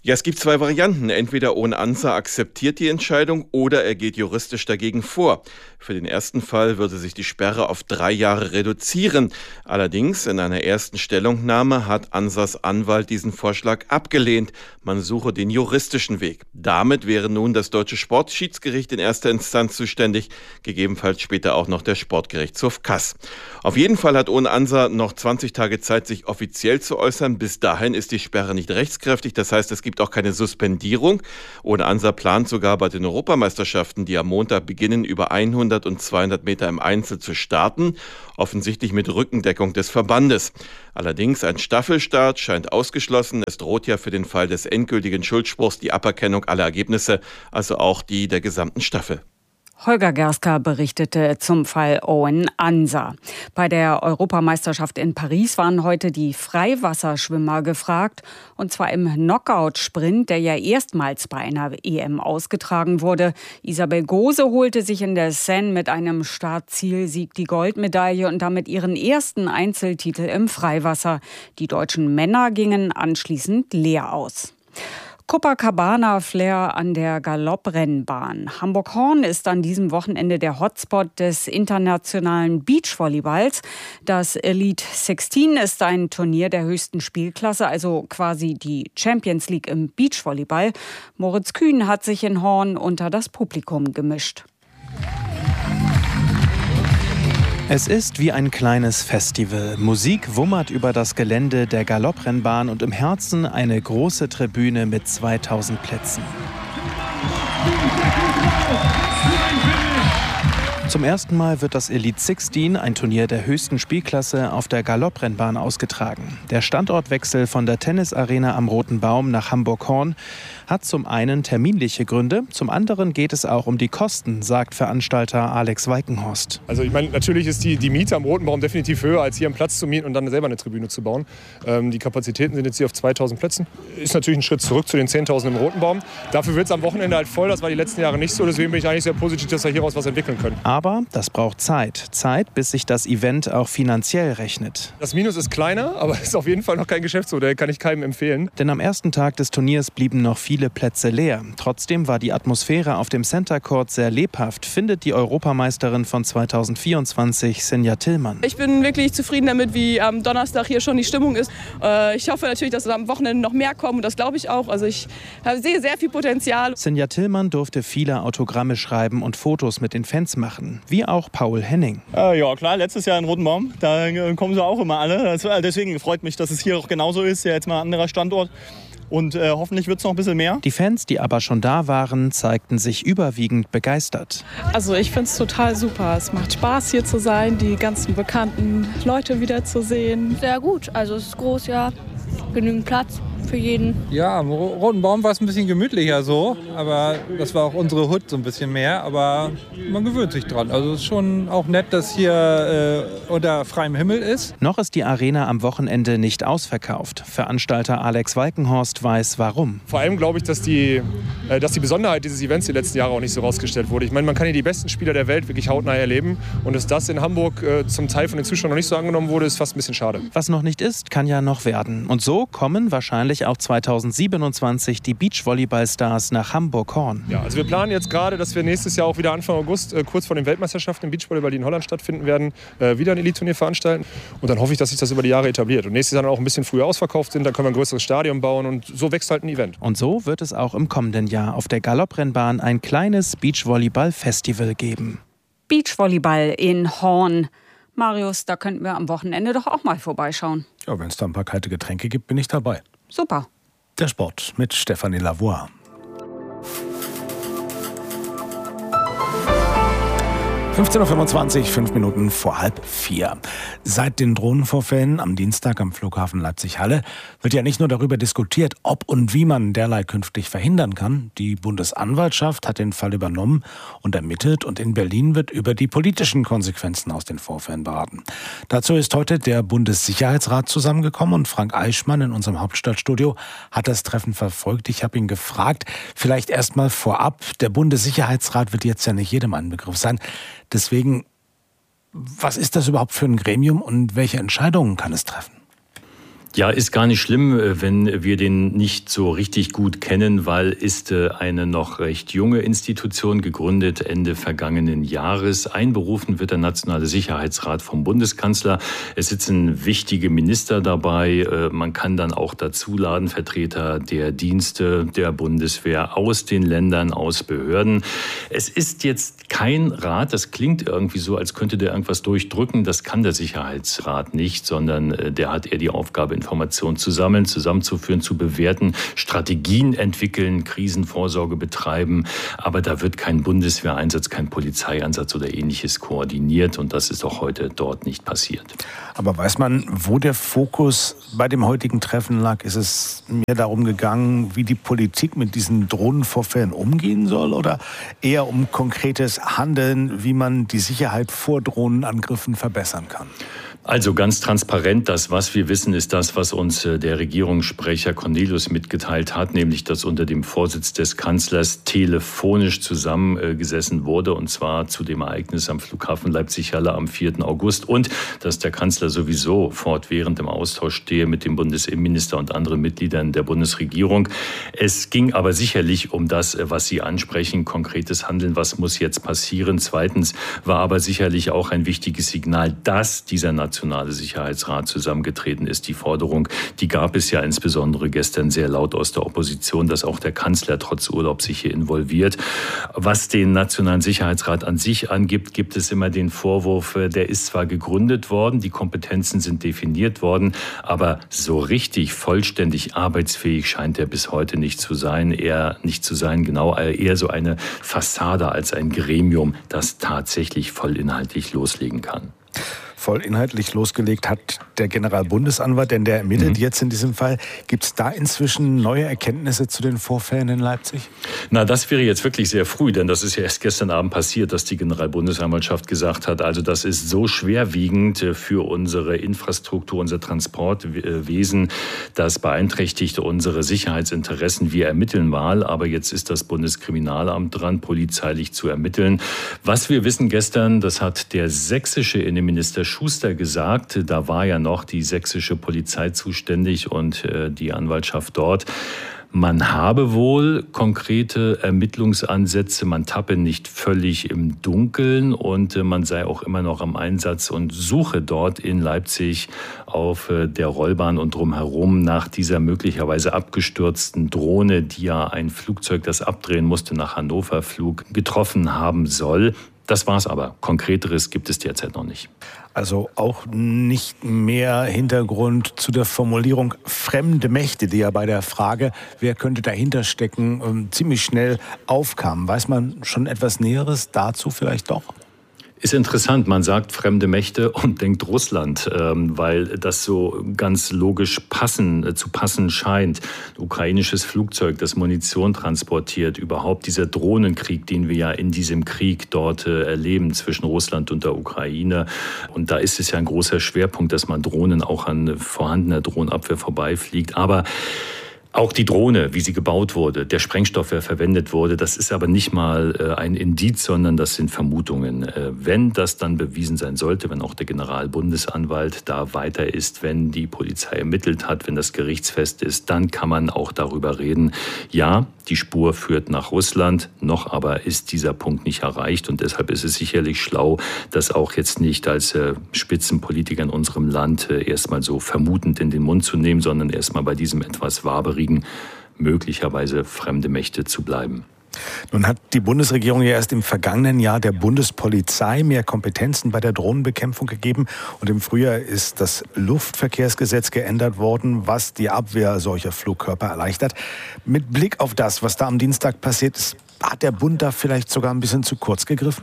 Ja, es gibt zwei Varianten. Entweder Owen Ansa akzeptiert die Entscheidung oder er geht juristisch dagegen vor. Für den ersten Fall würde sich die Sperre auf drei Jahre reduzieren. Allerdings in einer ersten Stellungnahme hat Ansas Anwalt diesen Vorschlag abgelehnt. Man suche den juristischen Weg. Damit wäre nun das deutsche Sportschiedsgericht in erster Instanz zuständig, gegebenenfalls später auch noch der Sportgerichtshof Kass. Auf jeden Fall hat Owen Ansa noch zwanzig Tage Zeit, sich offiziell zu äußern. Bis dahin ist die Sperre nicht rechtskräftig. Das heißt, es gibt auch keine Suspendierung. Owen Ansa plant sogar bei den Europameisterschaften, die am Montag beginnen, über hundert und zweihundert Meter im Einzel zu starten, offensichtlich mit Rückendeckung des Verbandes. Allerdings ein Staffelstart scheint ausgeschlossen. Es droht ja für den Fall des endgültigen Schuldspruchs die Aberkennung aller Ergebnisse, also auch die der gesamten Staffel. Holger Gerska berichtete zum Fall Owen Ansa. Bei der Europameisterschaft in Paris waren heute die Freiwasserschwimmer gefragt. Und zwar im Knockout-Sprint, der ja erstmals bei einer E M ausgetragen wurde. Isabel Gose holte sich in der Seine mit einem Startzielsieg die Goldmedaille und damit ihren ersten Einzeltitel im Freiwasser. Die deutschen Männer gingen anschließend leer aus. Copacabana-Flair an der Galopprennbahn. Hamburg-Horn ist an diesem Wochenende der Hotspot des internationalen Beachvolleyballs. Das Elite sechzehn ist ein Turnier der höchsten Spielklasse, also quasi die Champions League im Beachvolleyball. Moritz Kühn hat sich in Horn unter das Publikum gemischt. Es ist wie ein kleines Festival. Musik wummert über das Gelände der Galopprennbahn und im Herzen eine große Tribüne mit zweitausend Plätzen. Zum ersten Mal wird das Elite sechzehn, ein Turnier der höchsten Spielklasse, auf der Galopprennbahn ausgetragen. Der Standortwechsel von der Tennisarena am Roten Baum nach Hamburg-Horn hat zum einen terminliche Gründe, zum anderen geht es auch um die Kosten, sagt Veranstalter Alex Weikenhorst. Also ich meine, natürlich ist die, die Miete am Roten Baum definitiv höher, als hier einen Platz zu mieten und dann selber eine Tribüne zu bauen. Ähm, die Kapazitäten sind jetzt hier auf zweitausend Plätzen. Ist natürlich ein Schritt zurück zu den zehntausend im Roten Baum. Dafür wird es am Wochenende halt voll, das war die letzten Jahre nicht so, deswegen bin ich eigentlich sehr positiv, dass wir hieraus was entwickeln können. Aber das braucht Zeit. Zeit, bis sich das Event auch finanziell rechnet. Das Minus ist kleiner, aber es ist auf jeden Fall noch kein Geschäftsmodell, kann ich keinem empfehlen. Denn am ersten Tag des Turniers blieben noch viele Plätze leer. Trotzdem war die Atmosphäre auf dem Center Court sehr lebhaft, findet die Europameisterin von zweitausendvierundzwanzig, Sinja Tillmann. Ich bin wirklich zufrieden damit, wie am Donnerstag hier schon die Stimmung ist. Ich hoffe natürlich, dass am Wochenende noch mehr kommen und das glaube ich auch. Also ich sehe sehr viel Potenzial. Sinja Tillmann durfte viele Autogramme schreiben und Fotos mit den Fans machen, wie auch Paul Henning. Äh, ja klar, letztes Jahr in Roten Baum, da kommen sie auch immer alle. Das, deswegen freut mich, dass es hier auch genauso ist. Ja, jetzt mal ein anderer Standort. Und äh, hoffentlich wird es noch ein bisschen mehr. Die Fans, die aber schon da waren, zeigten sich überwiegend begeistert. Also ich finde es total super. Es macht Spaß, hier zu sein, die ganzen bekannten Leute wiederzusehen. Sehr gut. Also es ist groß, ja. Genügend Platz für jeden. Ja, am Roten Baum war es ein bisschen gemütlicher so, aber das war auch unsere Hut so ein bisschen mehr, aber man gewöhnt sich dran. Also es ist schon auch nett, dass hier äh, unter freiem Himmel ist. Noch ist die Arena am Wochenende nicht ausverkauft. Veranstalter Alex Weikenhorst weiß, warum. Vor allem glaube ich, dass die, äh, dass die Besonderheit dieses Events die letzten Jahre auch nicht so rausgestellt wurde. Ich meine, man kann hier die besten Spieler der Welt wirklich hautnah erleben und dass das in Hamburg äh, zum Teil von den Zuschauern noch nicht so angenommen wurde, ist fast ein bisschen schade. Was noch nicht ist, kann ja noch werden. Und so kommen wahrscheinlich auch zweitausendsiebenundzwanzig die Beachvolleyball-Stars nach Hamburg-Horn. Ja, also wir planen jetzt gerade, dass wir nächstes Jahr auch wieder Anfang August, äh, kurz vor den Weltmeisterschaften im Beachvolleyball, die in Holland stattfinden werden, äh, wieder ein Elite-Turnier veranstalten. Und dann hoffe ich, dass sich das über die Jahre etabliert. Und nächstes Jahr dann auch ein bisschen früher ausverkauft sind, dann können wir ein größeres Stadion bauen und so wächst halt ein Event. Und so wird es auch im kommenden Jahr auf der Galopprennbahn ein kleines Beachvolleyball-Festival geben. Beachvolleyball in Horn. Marius, da könnten wir am Wochenende doch auch mal vorbeischauen. Ja, wenn es da ein paar kalte Getränke gibt, bin ich dabei. Super. Der Sport mit Stefanie Lavoie. fünfzehn Uhr fünfundzwanzig, fünf Minuten vor halb vier. Seit den Drohnenvorfällen am Dienstag am Flughafen Leipzig-Halle wird ja nicht nur darüber diskutiert, ob und wie man derlei künftig verhindern kann. Die Bundesanwaltschaft hat den Fall übernommen und ermittelt und in Berlin wird über die politischen Konsequenzen aus den Vorfällen beraten. Dazu ist heute der Bundessicherheitsrat zusammengekommen und Frank Eichmann in unserem Hauptstadtstudio hat das Treffen verfolgt. Ich habe ihn gefragt, vielleicht erst mal vorab, der Bundessicherheitsrat wird jetzt ja nicht jedem ein Begriff sein. Deswegen, was ist das überhaupt für ein Gremium und welche Entscheidungen kann es treffen? Ja, ist gar nicht schlimm, wenn wir den nicht so richtig gut kennen, weil ist eine noch recht junge Institution, gegründet Ende vergangenen Jahres. Einberufen wird der Nationale Sicherheitsrat vom Bundeskanzler. Es sitzen wichtige Minister dabei. Man kann dann auch dazu laden, Vertreter der Dienste, der Bundeswehr, aus den Ländern, aus Behörden. Es ist jetzt kein Rat, das klingt irgendwie so, als könnte der irgendwas durchdrücken. Das kann der Sicherheitsrat nicht, sondern der hat eher die Aufgabe, Informationen zu sammeln, zusammenzuführen, zu bewerten, Strategien entwickeln, Krisenvorsorge betreiben. Aber da wird kein Bundeswehreinsatz, kein Polizeieinsatz oder Ähnliches koordiniert. Und das ist auch heute dort nicht passiert. Aber weiß man, wo der Fokus bei dem heutigen Treffen lag? Ist es mir darum gegangen, wie die Politik mit diesen Drohnenvorfällen umgehen soll? Oder eher um konkretes Handeln, wie man die Sicherheit vor Drohnenangriffen verbessern kann? Also ganz transparent, das, was wir wissen, ist das, was uns der Regierungssprecher Cornelius mitgeteilt hat, nämlich, dass unter dem Vorsitz des Kanzlers telefonisch zusammengesessen wurde, und zwar zu dem Ereignis am Flughafen Leipzig-Halle am vierten August, und dass der Kanzler sowieso fortwährend im Austausch stehe mit dem Bundesinnenminister und anderen Mitgliedern der Bundesregierung. Es ging aber sicherlich um das, was Sie ansprechen, konkretes Handeln, was muss jetzt passieren. Zweitens war aber sicherlich auch ein wichtiges Signal, dass dieser Nationale Sicherheitsrat zusammengetreten ist. Die Forderung, die gab es ja insbesondere gestern sehr laut aus der Opposition, dass auch der Kanzler trotz Urlaub sich hier involviert. Was den Nationalen Sicherheitsrat an sich angibt, gibt es immer den Vorwurf, der ist zwar gegründet worden, die Kompetenzen sind definiert worden, aber so richtig vollständig arbeitsfähig scheint er bis heute nicht zu sein. Eher nicht zu sein, genau, eher so eine Fassade als ein Gremium, das tatsächlich vollinhaltlich loslegen kann. Voll inhaltlich losgelegt hat der Generalbundesanwalt, denn der ermittelt mhm. jetzt in diesem Fall. Gibt es da inzwischen neue Erkenntnisse zu den Vorfällen in Leipzig? Na, das wäre jetzt wirklich sehr früh, denn das ist ja erst gestern Abend passiert, dass die Generalbundesanwaltschaft gesagt hat, also das ist so schwerwiegend für unsere Infrastruktur, unser Transportwesen, das beeinträchtigt unsere Sicherheitsinteressen. Wir ermitteln mal, aber jetzt ist das Bundeskriminalamt dran, polizeilich zu ermitteln. Was wir wissen gestern, das hat der sächsische Innenminister Schuster gesagt, da war ja noch die sächsische Polizei zuständig und äh, die Anwaltschaft dort. Man habe wohl konkrete Ermittlungsansätze, man tappe nicht völlig im Dunkeln und äh, man sei auch immer noch am Einsatz und suche dort in Leipzig auf äh, der Rollbahn und drumherum nach dieser möglicherweise abgestürzten Drohne, die ja ein Flugzeug, das abdrehen musste, nach Hannover flog, getroffen haben soll. Das war's aber. Konkreteres gibt es derzeit noch nicht. Also auch nicht mehr Hintergrund zu der Formulierung fremde Mächte, die ja bei der Frage, wer könnte dahinter stecken, ziemlich schnell aufkam. Weiß man schon etwas Näheres dazu vielleicht doch? Ist interessant, man sagt fremde Mächte und denkt Russland, weil das so ganz logisch passen, zu passen scheint. Ein ukrainisches Flugzeug, das Munition transportiert, überhaupt dieser Drohnenkrieg, den wir ja in diesem Krieg dort erleben zwischen Russland und der Ukraine. Und da ist es ja ein großer Schwerpunkt, dass man Drohnen auch an vorhandener Drohnenabwehr vorbeifliegt. Aber auch die Drohne, wie sie gebaut wurde, der Sprengstoff, der verwendet wurde, das ist aber nicht mal äh, ein Indiz, sondern das sind Vermutungen. Äh, wenn das dann bewiesen sein sollte, wenn auch der Generalbundesanwalt da weiter ist, wenn die Polizei ermittelt hat, wenn das gerichtsfest ist, dann kann man auch darüber reden. Ja, die Spur führt nach Russland, noch aber ist dieser Punkt nicht erreicht. Und deshalb ist es sicherlich schlau, das auch jetzt nicht als äh, Spitzenpolitiker in unserem Land äh, erstmal so vermutend in den Mund zu nehmen, sondern erstmal bei diesem etwas waberigen, möglicherweise fremde Mächte zu bleiben. Nun hat die Bundesregierung ja erst im vergangenen Jahr der Bundespolizei mehr Kompetenzen bei der Drohnenbekämpfung gegeben. Und im Frühjahr ist das Luftverkehrsgesetz geändert worden, was die Abwehr solcher Flugkörper erleichtert. Mit Blick auf das, was da am Dienstag passiert ist, hat der Bund da vielleicht sogar ein bisschen zu kurz gegriffen?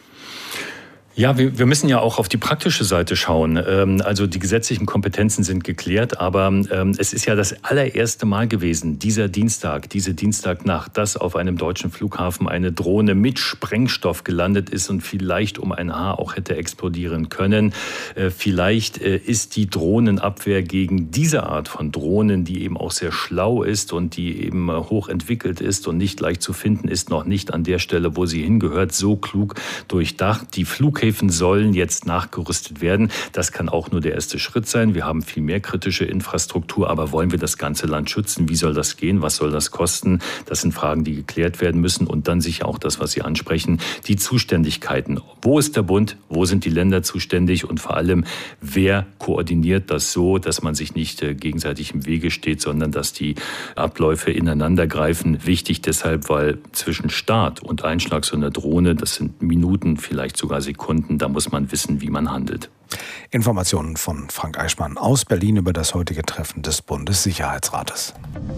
Ja, wir, wir müssen ja auch auf die praktische Seite schauen. Ähm, also die gesetzlichen Kompetenzen sind geklärt, aber ähm, es ist ja das allererste Mal gewesen, dieser Dienstag, diese Dienstagnacht, dass auf einem deutschen Flughafen eine Drohne mit Sprengstoff gelandet ist und vielleicht um ein Haar auch hätte explodieren können. Äh, vielleicht äh, ist die Drohnenabwehr gegen diese Art von Drohnen, die eben auch sehr schlau ist und die eben äh, hochentwickelt ist und nicht leicht zu finden ist, noch nicht an der Stelle, wo sie hingehört, so klug durchdacht. Die Flughäfen Flughäfen sollen jetzt nachgerüstet werden. Das kann auch nur der erste Schritt sein. Wir haben viel mehr kritische Infrastruktur, aber wollen wir das ganze Land schützen? Wie soll das gehen? Was soll das kosten? Das sind Fragen, die geklärt werden müssen. Und dann sicher auch das, was Sie ansprechen, die Zuständigkeiten. Wo ist der Bund? Wo sind die Länder zuständig? Und vor allem, wer koordiniert das so, dass man sich nicht äh, gegenseitig im Wege steht, sondern dass die Abläufe ineinander greifen. Wichtig deshalb, weil zwischen Start und Einschlag so einer Drohne, das sind Minuten, vielleicht sogar Sekunden, da muss man wissen, wie man handelt. Informationen von Frank Eichmann aus Berlin über das heutige Treffen des Bundessicherheitsrates.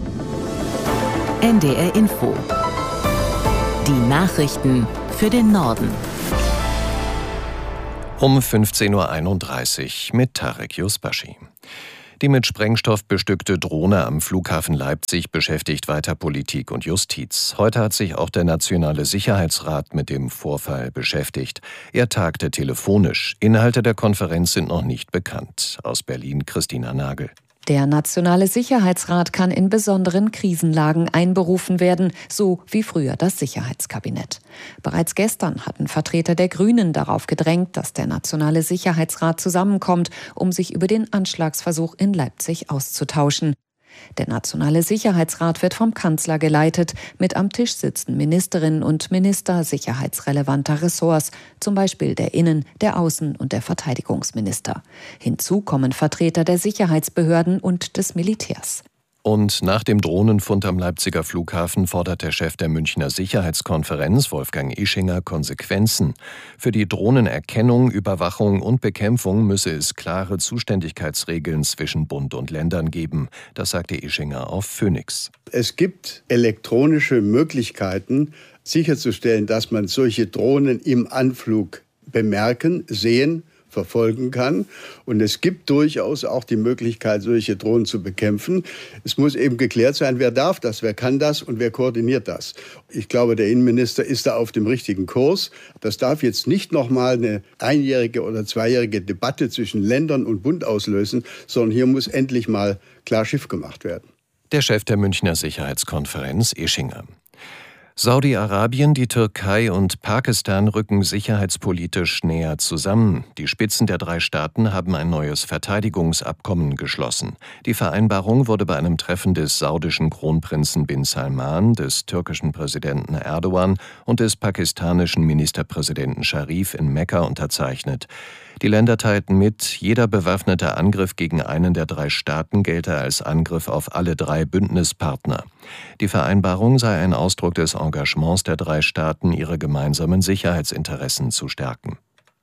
N D R Info. Die Nachrichten für den Norden. Um fünfzehn Uhr einunddreißig mit Tarek Yusbashi. Die mit Sprengstoff bestückte Drohne am Flughafen Leipzig beschäftigt weiter Politik und Justiz. Heute hat sich auch der Nationale Sicherheitsrat mit dem Vorfall beschäftigt. Er tagte telefonisch. Inhalte der Konferenz sind noch nicht bekannt. Aus Berlin Christina Nagel. Der Nationale Sicherheitsrat kann in besonderen Krisenlagen einberufen werden, so wie früher das Sicherheitskabinett. Bereits gestern hatten Vertreter der Grünen darauf gedrängt, dass der Nationale Sicherheitsrat zusammenkommt, um sich über den Anschlagsversuch in Leipzig auszutauschen. Der Nationale Sicherheitsrat wird vom Kanzler geleitet. Mit am Tisch sitzen Ministerinnen und Minister sicherheitsrelevanter Ressorts, zum Beispiel der Innen-, der Außen- und der Verteidigungsminister. Hinzu kommen Vertreter der Sicherheitsbehörden und des Militärs. Und nach dem Drohnenfund am Leipziger Flughafen fordert der Chef der Münchner Sicherheitskonferenz, Wolfgang Ischinger, Konsequenzen. Für die Drohnenerkennung, Überwachung und Bekämpfung müsse es klare Zuständigkeitsregeln zwischen Bund und Ländern geben. Das sagte Ischinger auf Phoenix. Es gibt elektronische Möglichkeiten, sicherzustellen, dass man solche Drohnen im Anflug bemerken, sehen, verfolgen kann. Und es gibt durchaus auch die Möglichkeit, solche Drohnen zu bekämpfen. Es muss eben geklärt sein, wer darf das, wer kann das und wer koordiniert das. Ich glaube, der Innenminister ist da auf dem richtigen Kurs. Das darf jetzt nicht nochmal eine einjährige oder zweijährige Debatte zwischen Ländern und Bund auslösen, sondern hier muss endlich mal klar Schiff gemacht werden. Der Chef der Münchner Sicherheitskonferenz, Ischinger. Saudi-Arabien, die Türkei und Pakistan rücken sicherheitspolitisch näher zusammen. Die Spitzen der drei Staaten haben ein neues Verteidigungsabkommen geschlossen. Die Vereinbarung wurde bei einem Treffen des saudischen Kronprinzen bin Salman, des türkischen Präsidenten Erdogan und des pakistanischen Ministerpräsidenten Sharif in Mekka unterzeichnet. Die Länder teilten mit, jeder bewaffnete Angriff gegen einen der drei Staaten gelte als Angriff auf alle drei Bündnispartner. Die Vereinbarung sei ein Ausdruck des Engagements der drei Staaten, ihre gemeinsamen Sicherheitsinteressen zu stärken.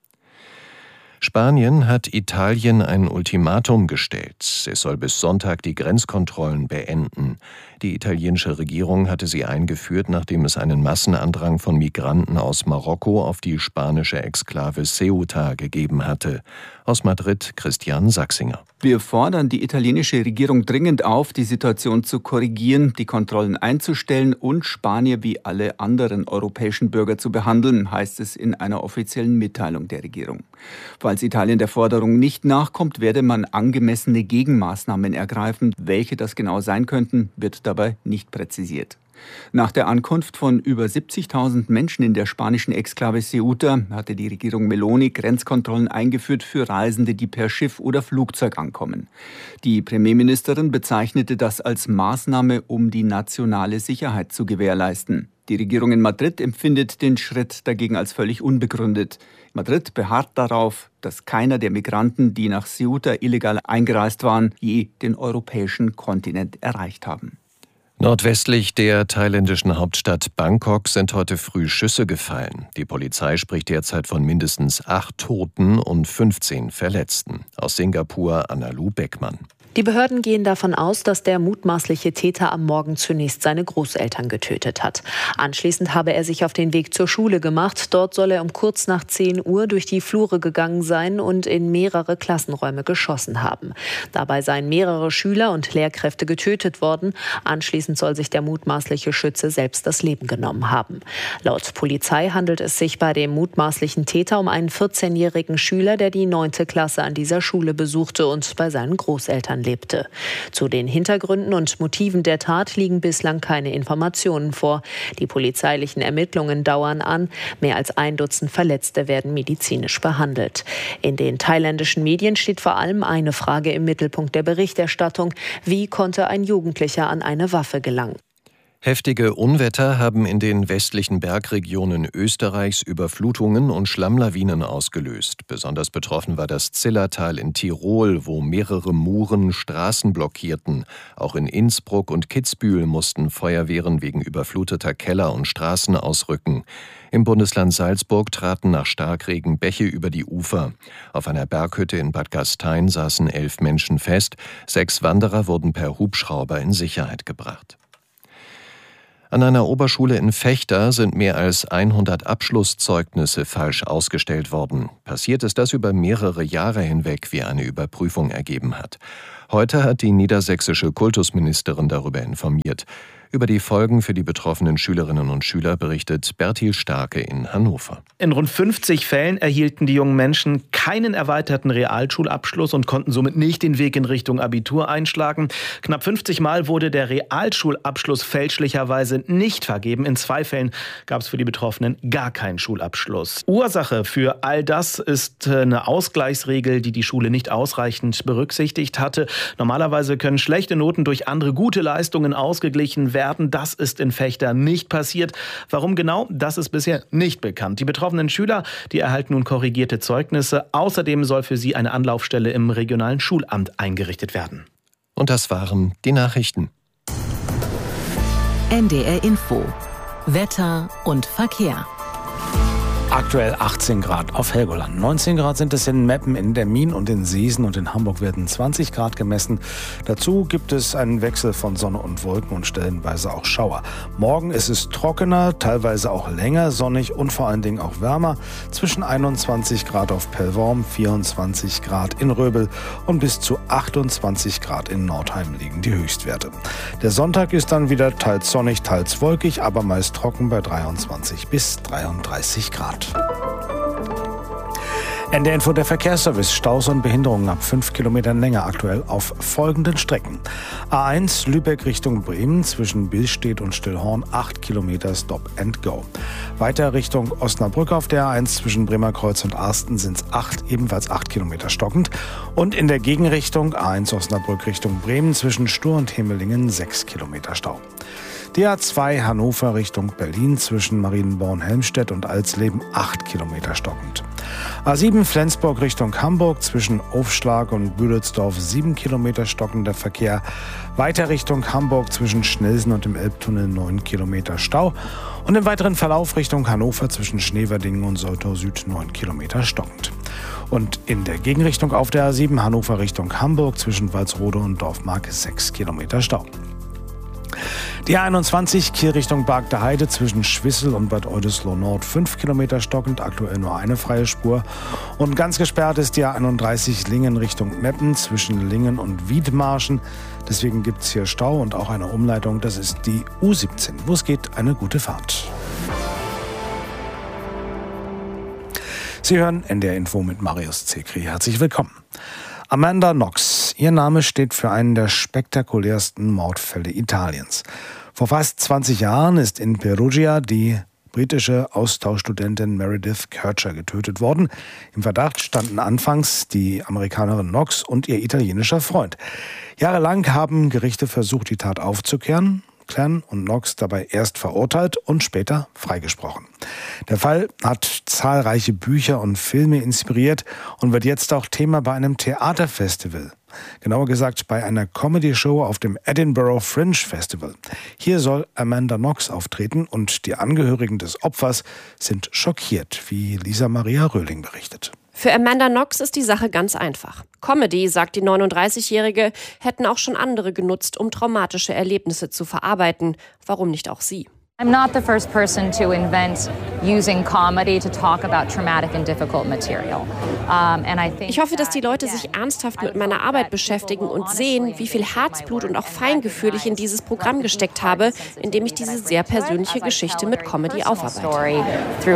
Spanien hat Italien ein Ultimatum gestellt. Es soll bis Sonntag die Grenzkontrollen beenden. Die italienische Regierung hatte sie eingeführt, nachdem es einen Massenandrang von Migranten aus Marokko auf die spanische Exklave Ceuta gegeben hatte. Aus Madrid Christian Sachsinger. Wir fordern die italienische Regierung dringend auf, die Situation zu korrigieren, die Kontrollen einzustellen und Spanier wie alle anderen europäischen Bürger zu behandeln, heißt es in einer offiziellen Mitteilung der Regierung. Falls Italien der Forderung nicht nachkommt, werde man angemessene Gegenmaßnahmen ergreifen. Welche das genau sein könnten, wird dabei nicht präzisiert. Nach der Ankunft von über siebzigtausend Menschen in der spanischen Exklave Ceuta hatte die Regierung Meloni Grenzkontrollen eingeführt für Reisende, die per Schiff oder Flugzeug ankommen. Die Premierministerin bezeichnete das als Maßnahme, um die nationale Sicherheit zu gewährleisten. Die Regierung in Madrid empfindet den Schritt dagegen als völlig unbegründet. Madrid beharrt darauf, dass keiner der Migranten, die nach Ceuta illegal eingereist waren, je den europäischen Kontinent erreicht haben. Nordwestlich der thailändischen Hauptstadt Bangkok sind heute früh Schüsse gefallen. Die Polizei spricht derzeit von mindestens acht Toten und fünfzehn Verletzten. Aus Singapur Analu Beckmann. Die Behörden gehen davon aus, dass der mutmaßliche Täter am Morgen zunächst seine Großeltern getötet hat. Anschließend habe er sich auf den Weg zur Schule gemacht. Dort soll er um kurz nach zehn Uhr durch die Flure gegangen sein und in mehrere Klassenräume geschossen haben. Dabei seien mehrere Schüler und Lehrkräfte getötet worden. Anschließend Anschließend soll sich der mutmaßliche Schütze selbst das Leben genommen haben. Laut Polizei handelt es sich bei dem mutmaßlichen Täter um einen vierzehnjährigen Schüler, der die neunte Klasse an dieser Schule besuchte und bei seinen Großeltern lebte. Zu den Hintergründen und Motiven der Tat liegen bislang keine Informationen vor. Die polizeilichen Ermittlungen dauern an. Mehr als ein Dutzend Verletzte werden medizinisch behandelt. In den thailändischen Medien steht vor allem eine Frage im Mittelpunkt der Berichterstattung: Wie konnte ein Jugendlicher an eine Waffe gelangen? Heftige Unwetter haben in den westlichen Bergregionen Österreichs Überflutungen und Schlammlawinen ausgelöst. Besonders betroffen war das Zillertal in Tirol, wo mehrere Muren Straßen blockierten. Auch in Innsbruck und Kitzbühel mussten Feuerwehren wegen überfluteter Keller und Straßen ausrücken. Im Bundesland Salzburg traten nach Starkregen Bäche über die Ufer. Auf einer Berghütte in Bad Gastein saßen elf Menschen fest. Sechs Wanderer wurden per Hubschrauber in Sicherheit gebracht. An einer Oberschule in Vechta sind mehr als hundert Abschlusszeugnisse falsch ausgestellt worden. Passiert ist das über mehrere Jahre hinweg, wie eine Überprüfung ergeben hat. Heute hat die niedersächsische Kultusministerin darüber informiert. Über die Folgen für die betroffenen Schülerinnen und Schüler berichtet Bertil Starke in Hannover. In rund fünfzig Fällen erhielten die jungen Menschen keinen erweiterten Realschulabschluss und konnten somit nicht den Weg in Richtung Abitur einschlagen. Knapp fünfzig Mal wurde der Realschulabschluss fälschlicherweise nicht vergeben. In zwei Fällen gab es für die Betroffenen gar keinen Schulabschluss. Ursache für all das ist eine Ausgleichsregel, die die Schule nicht ausreichend berücksichtigt hatte. Normalerweise können schlechte Noten durch andere gute Leistungen ausgeglichen werden. Das ist in Vechta nicht passiert. Warum genau? Das ist bisher nicht bekannt. Die betroffenen Schüler, die erhalten nun korrigierte Zeugnisse. Außerdem soll für sie eine Anlaufstelle im regionalen Schulamt eingerichtet werden. Und das waren die Nachrichten. N D R Info. Wetter und Verkehr. Aktuell achtzehn Grad auf Helgoland. neunzehn Grad sind es in Meppen, in Demmin und in Seesen, und in Hamburg werden zwanzig Grad gemessen. Dazu gibt es einen Wechsel von Sonne und Wolken und stellenweise auch Schauer. Morgen ist es trockener, teilweise auch länger sonnig und vor allen Dingen auch wärmer. Zwischen einundzwanzig Grad auf Pellworm, vierundzwanzig Grad in Röbel und bis zu achtundzwanzig Grad in Nordheim liegen die Höchstwerte. Der Sonntag ist dann wieder teils sonnig, teils wolkig, aber meist trocken bei dreiundzwanzig bis dreiunddreißig Grad. N D R Info, der Verkehrsservice. Staus und Behinderungen ab fünf Kilometern Länge aktuell auf folgenden Strecken. A eins Lübeck Richtung Bremen zwischen Billstedt und Stillhorn acht Kilometer Stop and Go. Weiter Richtung Osnabrück auf der A eins zwischen Bremerkreuz und Arsten sind es acht, ebenfalls acht Kilometer stockend. Und in der Gegenrichtung A eins Osnabrück Richtung Bremen zwischen Stur und Hemelingen sechs Kilometer Stau. Die A zwei Hannover Richtung Berlin zwischen Marienborn-Helmstedt und Alsleben acht Kilometer stockend. A sieben Flensburg Richtung Hamburg zwischen Aufschlag und Büdelsdorf sieben Kilometer stockender Verkehr. Weiter Richtung Hamburg zwischen Schnelsen und dem Elbtunnel neun Kilometer Stau. Und im weiteren Verlauf Richtung Hannover zwischen Schneverdingen und Soltau Süd neun Kilometer stockend. Und in der Gegenrichtung auf der A sieben Hannover Richtung Hamburg zwischen Walsrode und Dorfmark sechs Kilometer Stau. Die A einundzwanzig Kiel Richtung Barg der Heide zwischen Schwissel und Bad Oldesloe Nord fünf Kilometer stockend, aktuell nur eine freie Spur. Und ganz gesperrt ist die A einunddreißig Lingen Richtung Meppen zwischen Lingen und Wiedmarschen. Deswegen gibt es hier Stau und auch eine Umleitung. Das ist die U siebzehn. Wo es geht, eine gute Fahrt. Sie hören N D R Info mit Marius Zekri. Herzlich willkommen. Amanda Knox. Ihr Name steht für einen der spektakulärsten Mordfälle Italiens. Vor fast zwanzig Jahren ist in Perugia die britische Austauschstudentin Meredith Kercher getötet worden. Im Verdacht standen anfangs die Amerikanerin Knox und ihr italienischer Freund. Jahrelang haben Gerichte versucht, die Tat aufzuklären. Klären und Knox dabei erst verurteilt und später freigesprochen. Der Fall hat zahlreiche Bücher und Filme inspiriert und wird jetzt auch Thema bei einem Theaterfestival. Genauer gesagt bei einer Comedy-Show auf dem Edinburgh Fringe Festival. Hier soll Amanda Knox auftreten und die Angehörigen des Opfers sind schockiert, wie Lisa Maria Röhling berichtet. Für Amanda Knox ist die Sache ganz einfach. Comedy, sagt die neununddreißigjährige, hätten auch schon andere genutzt, um traumatische Erlebnisse zu verarbeiten. Warum nicht auch sie? I'm not the first person to invent using comedy to talk about traumatic and difficult material. Um, and I think ich hoffe, dass die Leute sich ernsthaft mit meiner Arbeit beschäftigen und sehen, wie viel Herzblut und auch Feingefühl ich in dieses Programm gesteckt habe, indem ich diese sehr persönliche Geschichte mit Comedy aufarbeite.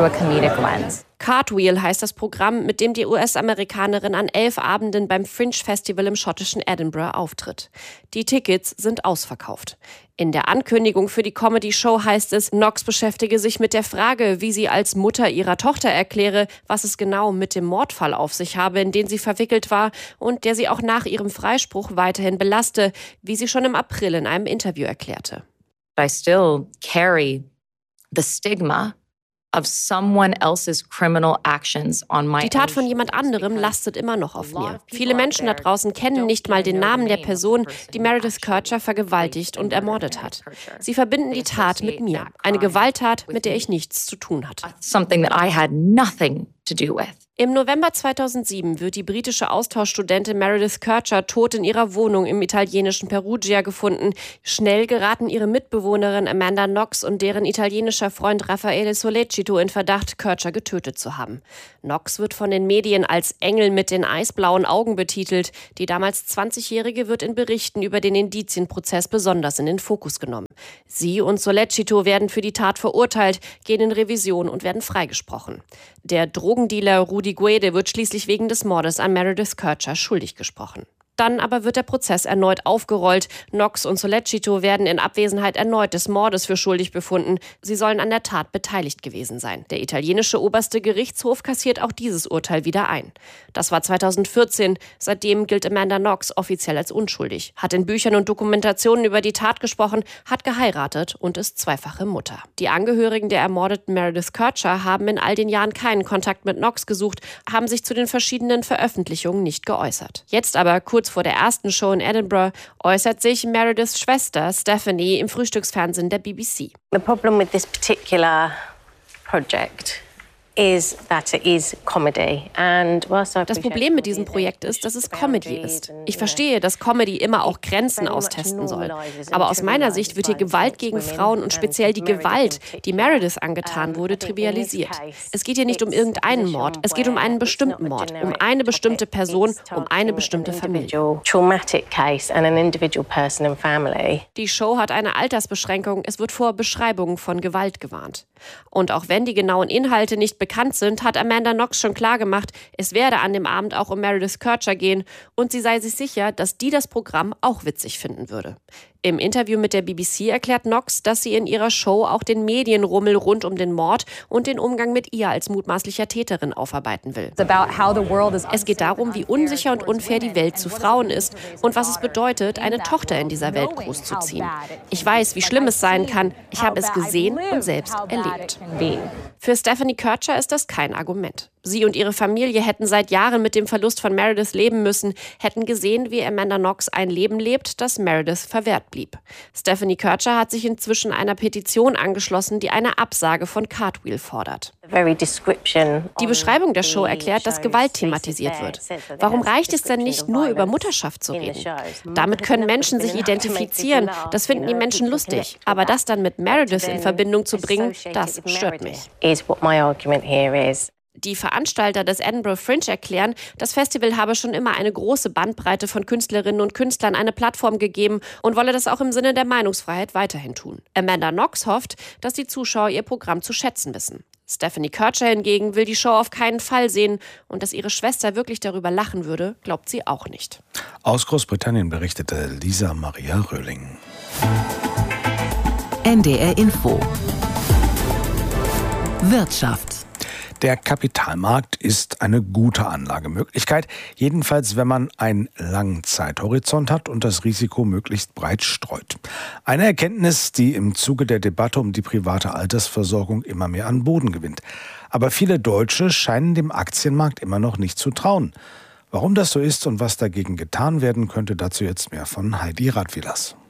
Cartwheel heißt das Programm, mit dem die U S-Amerikanerin an elf Abenden beim Fringe Festival im schottischen Edinburgh auftritt. Die Tickets sind ausverkauft. In der Ankündigung für die Comedy-Show heißt es, Knox beschäftige sich mit der Frage, wie sie als Mutter ihrer Tochter erkläre, was es genau mit dem Mordfall auf sich habe, in den sie verwickelt war und der sie auch nach ihrem Freispruch weiterhin belaste, wie sie schon im April in einem Interview erklärte. I still carry the stigma of someone else's criminal actions on my. Die Tat von jemand anderem lastet immer noch auf mir. Viele Menschen da draußen kennen nicht mal den Namen der Person, die Meredith Kercher vergewaltigt und ermordet hat. Sie verbinden die Tat mit mir, eine Gewalttat, mit der ich nichts zu tun hatte. Something that I had nothing to do with. Im November zweitausendsieben wird die britische Austauschstudentin Meredith Kercher tot in ihrer Wohnung im italienischen Perugia gefunden. Schnell geraten ihre Mitbewohnerin Amanda Knox und deren italienischer Freund Raffaele Sollecito in Verdacht, Kercher getötet zu haben. Knox wird von den Medien als Engel mit den eisblauen Augen betitelt. Die damals zwanzigjährige wird in Berichten über den Indizienprozess besonders in den Fokus genommen. Sie und Sollecito werden für die Tat verurteilt, gehen in Revision und werden freigesprochen. Der Drogendealer Rudi Guede wird schließlich wegen des Mordes an Meredith Kercher schuldig gesprochen. Dann aber wird der Prozess erneut aufgerollt. Knox und Sollecito werden in Abwesenheit erneut des Mordes für schuldig befunden. Sie sollen an der Tat beteiligt gewesen sein. Der italienische oberste Gerichtshof kassiert auch dieses Urteil wieder ein. Das war zweitausendvierzehn. Seitdem gilt Amanda Knox offiziell als unschuldig, hat in Büchern und Dokumentationen über die Tat gesprochen, hat geheiratet und ist zweifache Mutter. Die Angehörigen der ermordeten Meredith Kercher haben in all den Jahren keinen Kontakt mit Knox gesucht, haben sich zu den verschiedenen Veröffentlichungen nicht geäußert. Jetzt aber, kurz vor der ersten Show in Edinburgh, äußert sich Merediths Schwester Stephanie im Frühstücksfernsehen der B B C. The problem with this particular project is that it is comedy. And das Problem mit diesem Projekt ist, dass es Comedy ist. Ich verstehe, dass Comedy immer auch Grenzen austesten soll. Aber aus meiner Sicht wird hier Gewalt gegen Frauen und speziell die Gewalt, die Meredith angetan wurde, trivialisiert. Es geht hier nicht um irgendeinen Mord, es geht um einen bestimmten Mord, um eine bestimmte Person, um eine bestimmte Familie. Die Show hat eine Altersbeschränkung, es wird vor Beschreibungen von Gewalt gewarnt. Und auch wenn die genauen Inhalte nicht bekannt sind, hat Amanda Knox schon klargemacht, es werde an dem Abend auch um Meredith Kercher gehen und sie sei sich sicher, dass die das Programm auch witzig finden würde. Im Interview mit der B B C erklärt Knox, dass sie in ihrer Show auch den Medienrummel rund um den Mord und den Umgang mit ihr als mutmaßlicher Täterin aufarbeiten will. Es geht darum, wie unsicher und unfair die Welt zu Frauen ist und was es bedeutet, eine Tochter in dieser Welt großzuziehen. Ich weiß, wie schlimm es sein kann. Ich habe es gesehen und selbst erlebt. Für Stephanie Kercher ist das kein Argument. Sie und ihre Familie hätten seit Jahren mit dem Verlust von Meredith leben müssen, hätten gesehen, wie Amanda Knox ein Leben lebt, das Meredith verwehrt blieb. Stephanie Kercher hat sich inzwischen einer Petition angeschlossen, die eine Absage von Cartwheel fordert. Die Beschreibung der Show erklärt, dass Gewalt thematisiert wird. Warum reicht es denn nicht, nur über Mutterschaft zu reden? Damit können Menschen sich identifizieren, das finden die Menschen lustig. Aber das dann mit Meredith in Verbindung zu bringen, das stört mich. Die Veranstalter des Edinburgh Fringe erklären, das Festival habe schon immer eine große Bandbreite von Künstlerinnen und Künstlern eine Plattform gegeben und wolle das auch im Sinne der Meinungsfreiheit weiterhin tun. Amanda Knox hofft, dass die Zuschauer ihr Programm zu schätzen wissen. Stephanie Kercher hingegen will die Show auf keinen Fall sehen und dass ihre Schwester wirklich darüber lachen würde, glaubt sie auch nicht. Aus Großbritannien berichtete Lisa Maria Röhling. N D R Info Wirtschaft. Der Kapitalmarkt ist eine gute Anlagemöglichkeit, jedenfalls wenn man einen langen Zeithorizont hat und das Risiko möglichst breit streut. Eine Erkenntnis, die im Zuge der Debatte um die private Altersversorgung immer mehr an Boden gewinnt. Aber viele Deutsche scheinen dem Aktienmarkt immer noch nicht zu trauen. Warum das so ist und was dagegen getan werden könnte, dazu jetzt mehr von Heidi Radwilas.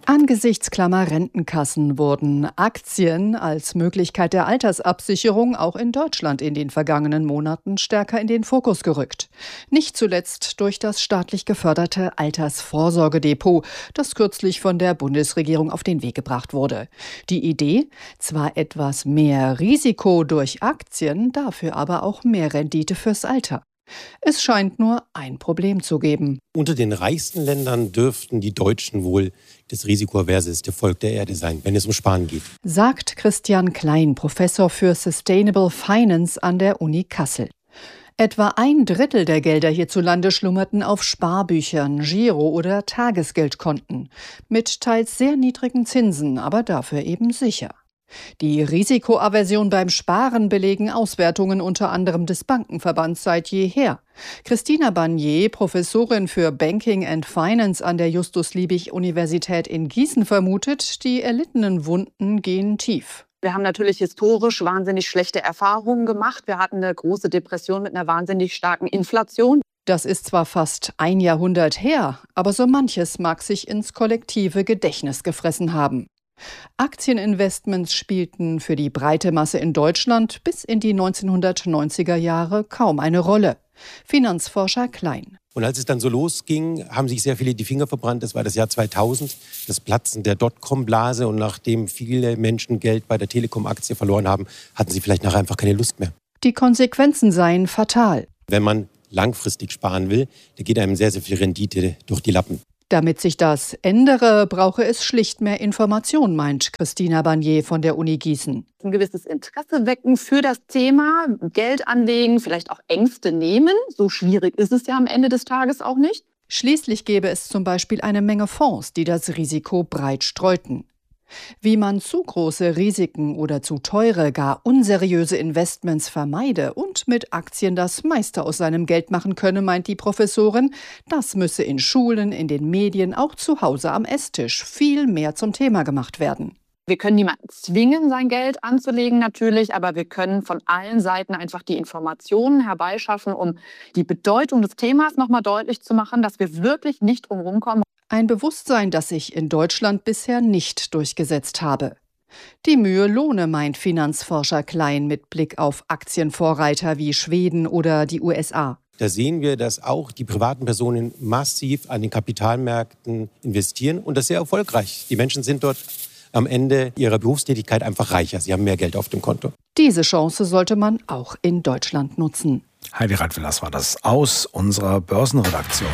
Angesichts klammer Rentenkassen wurden Aktien als Möglichkeit der Altersabsicherung auch in Deutschland in den vergangenen Monaten stärker in den Fokus gerückt. Nicht zuletzt durch das staatlich geförderte Altersvorsorgedepot, das kürzlich von der Bundesregierung auf den Weg gebracht wurde. Die Idee? Zwar etwas mehr Risiko durch Aktien, dafür aber auch mehr Rendite fürs Alter. Es scheint nur ein Problem zu geben. Unter den reichsten Ländern dürften die Deutschen wohl das risikoaverseste Volk der Erde sein, wenn es um Sparen geht. Sagt Christian Klein, Professor für Sustainable Finance an der Uni Kassel. Etwa ein Drittel der Gelder hierzulande schlummerten auf Sparbüchern, Giro- oder Tagesgeldkonten. Mit teils sehr niedrigen Zinsen, aber dafür eben sicher. Die Risikoaversion beim Sparen belegen Auswertungen unter anderem des Bankenverbands seit jeher. Christina Barnier, Professorin für Banking and Finance an der Justus-Liebig-Universität in Gießen, vermutet, die erlittenen Wunden gehen tief. Wir haben natürlich historisch wahnsinnig schlechte Erfahrungen gemacht. Wir hatten eine große Depression mit einer wahnsinnig starken Inflation. Das ist zwar fast ein Jahrhundert her, aber so manches mag sich ins kollektive Gedächtnis gefressen haben. Aktieninvestments spielten für die breite Masse in Deutschland bis in die neunzehnhundertneunziger Jahre kaum eine Rolle. Finanzforscher Klein. Und als es dann so losging, haben sich sehr viele die Finger verbrannt. Das war das Jahr zweitausend, das Platzen der Dotcom-Blase. Und nachdem viele Menschen Geld bei der Telekom-Aktie verloren haben, hatten sie vielleicht nachher einfach keine Lust mehr. Die Konsequenzen seien fatal. Wenn man langfristig sparen will, da geht einem sehr, sehr viel Rendite durch die Lappen. Damit sich das ändere, brauche es schlicht mehr Information, meint Christina Barnier von der Uni Gießen. Ein gewisses Interesse wecken für das Thema, Geld anlegen, vielleicht auch Ängste nehmen. So schwierig ist es ja am Ende des Tages auch nicht. Schließlich gäbe es zum Beispiel eine Menge Fonds, die das Risiko breit streuten. Wie man zu große Risiken oder zu teure, gar unseriöse Investments vermeide und mit Aktien das meiste aus seinem Geld machen könne, meint die Professorin, das müsse in Schulen, in den Medien, auch zu Hause am Esstisch viel mehr zum Thema gemacht werden. Wir können niemanden zwingen, sein Geld anzulegen natürlich, aber wir können von allen Seiten einfach die Informationen herbeischaffen, um die Bedeutung des Themas nochmal deutlich zu machen, dass wir wirklich nicht drum rumkommen. Ein Bewusstsein, das sich in Deutschland bisher nicht durchgesetzt habe. Die Mühe lohne, meint Finanzforscher Klein mit Blick auf Aktienvorreiter wie Schweden oder die U S A. Da sehen wir, dass auch die privaten Personen massiv an den Kapitalmärkten investieren und das sehr erfolgreich. Die Menschen sind dort am Ende ihrer Berufstätigkeit einfach reicher. Sie haben mehr Geld auf dem Konto. Diese Chance sollte man auch in Deutschland nutzen. Heidi Radwillers war das aus unserer Börsenredaktion.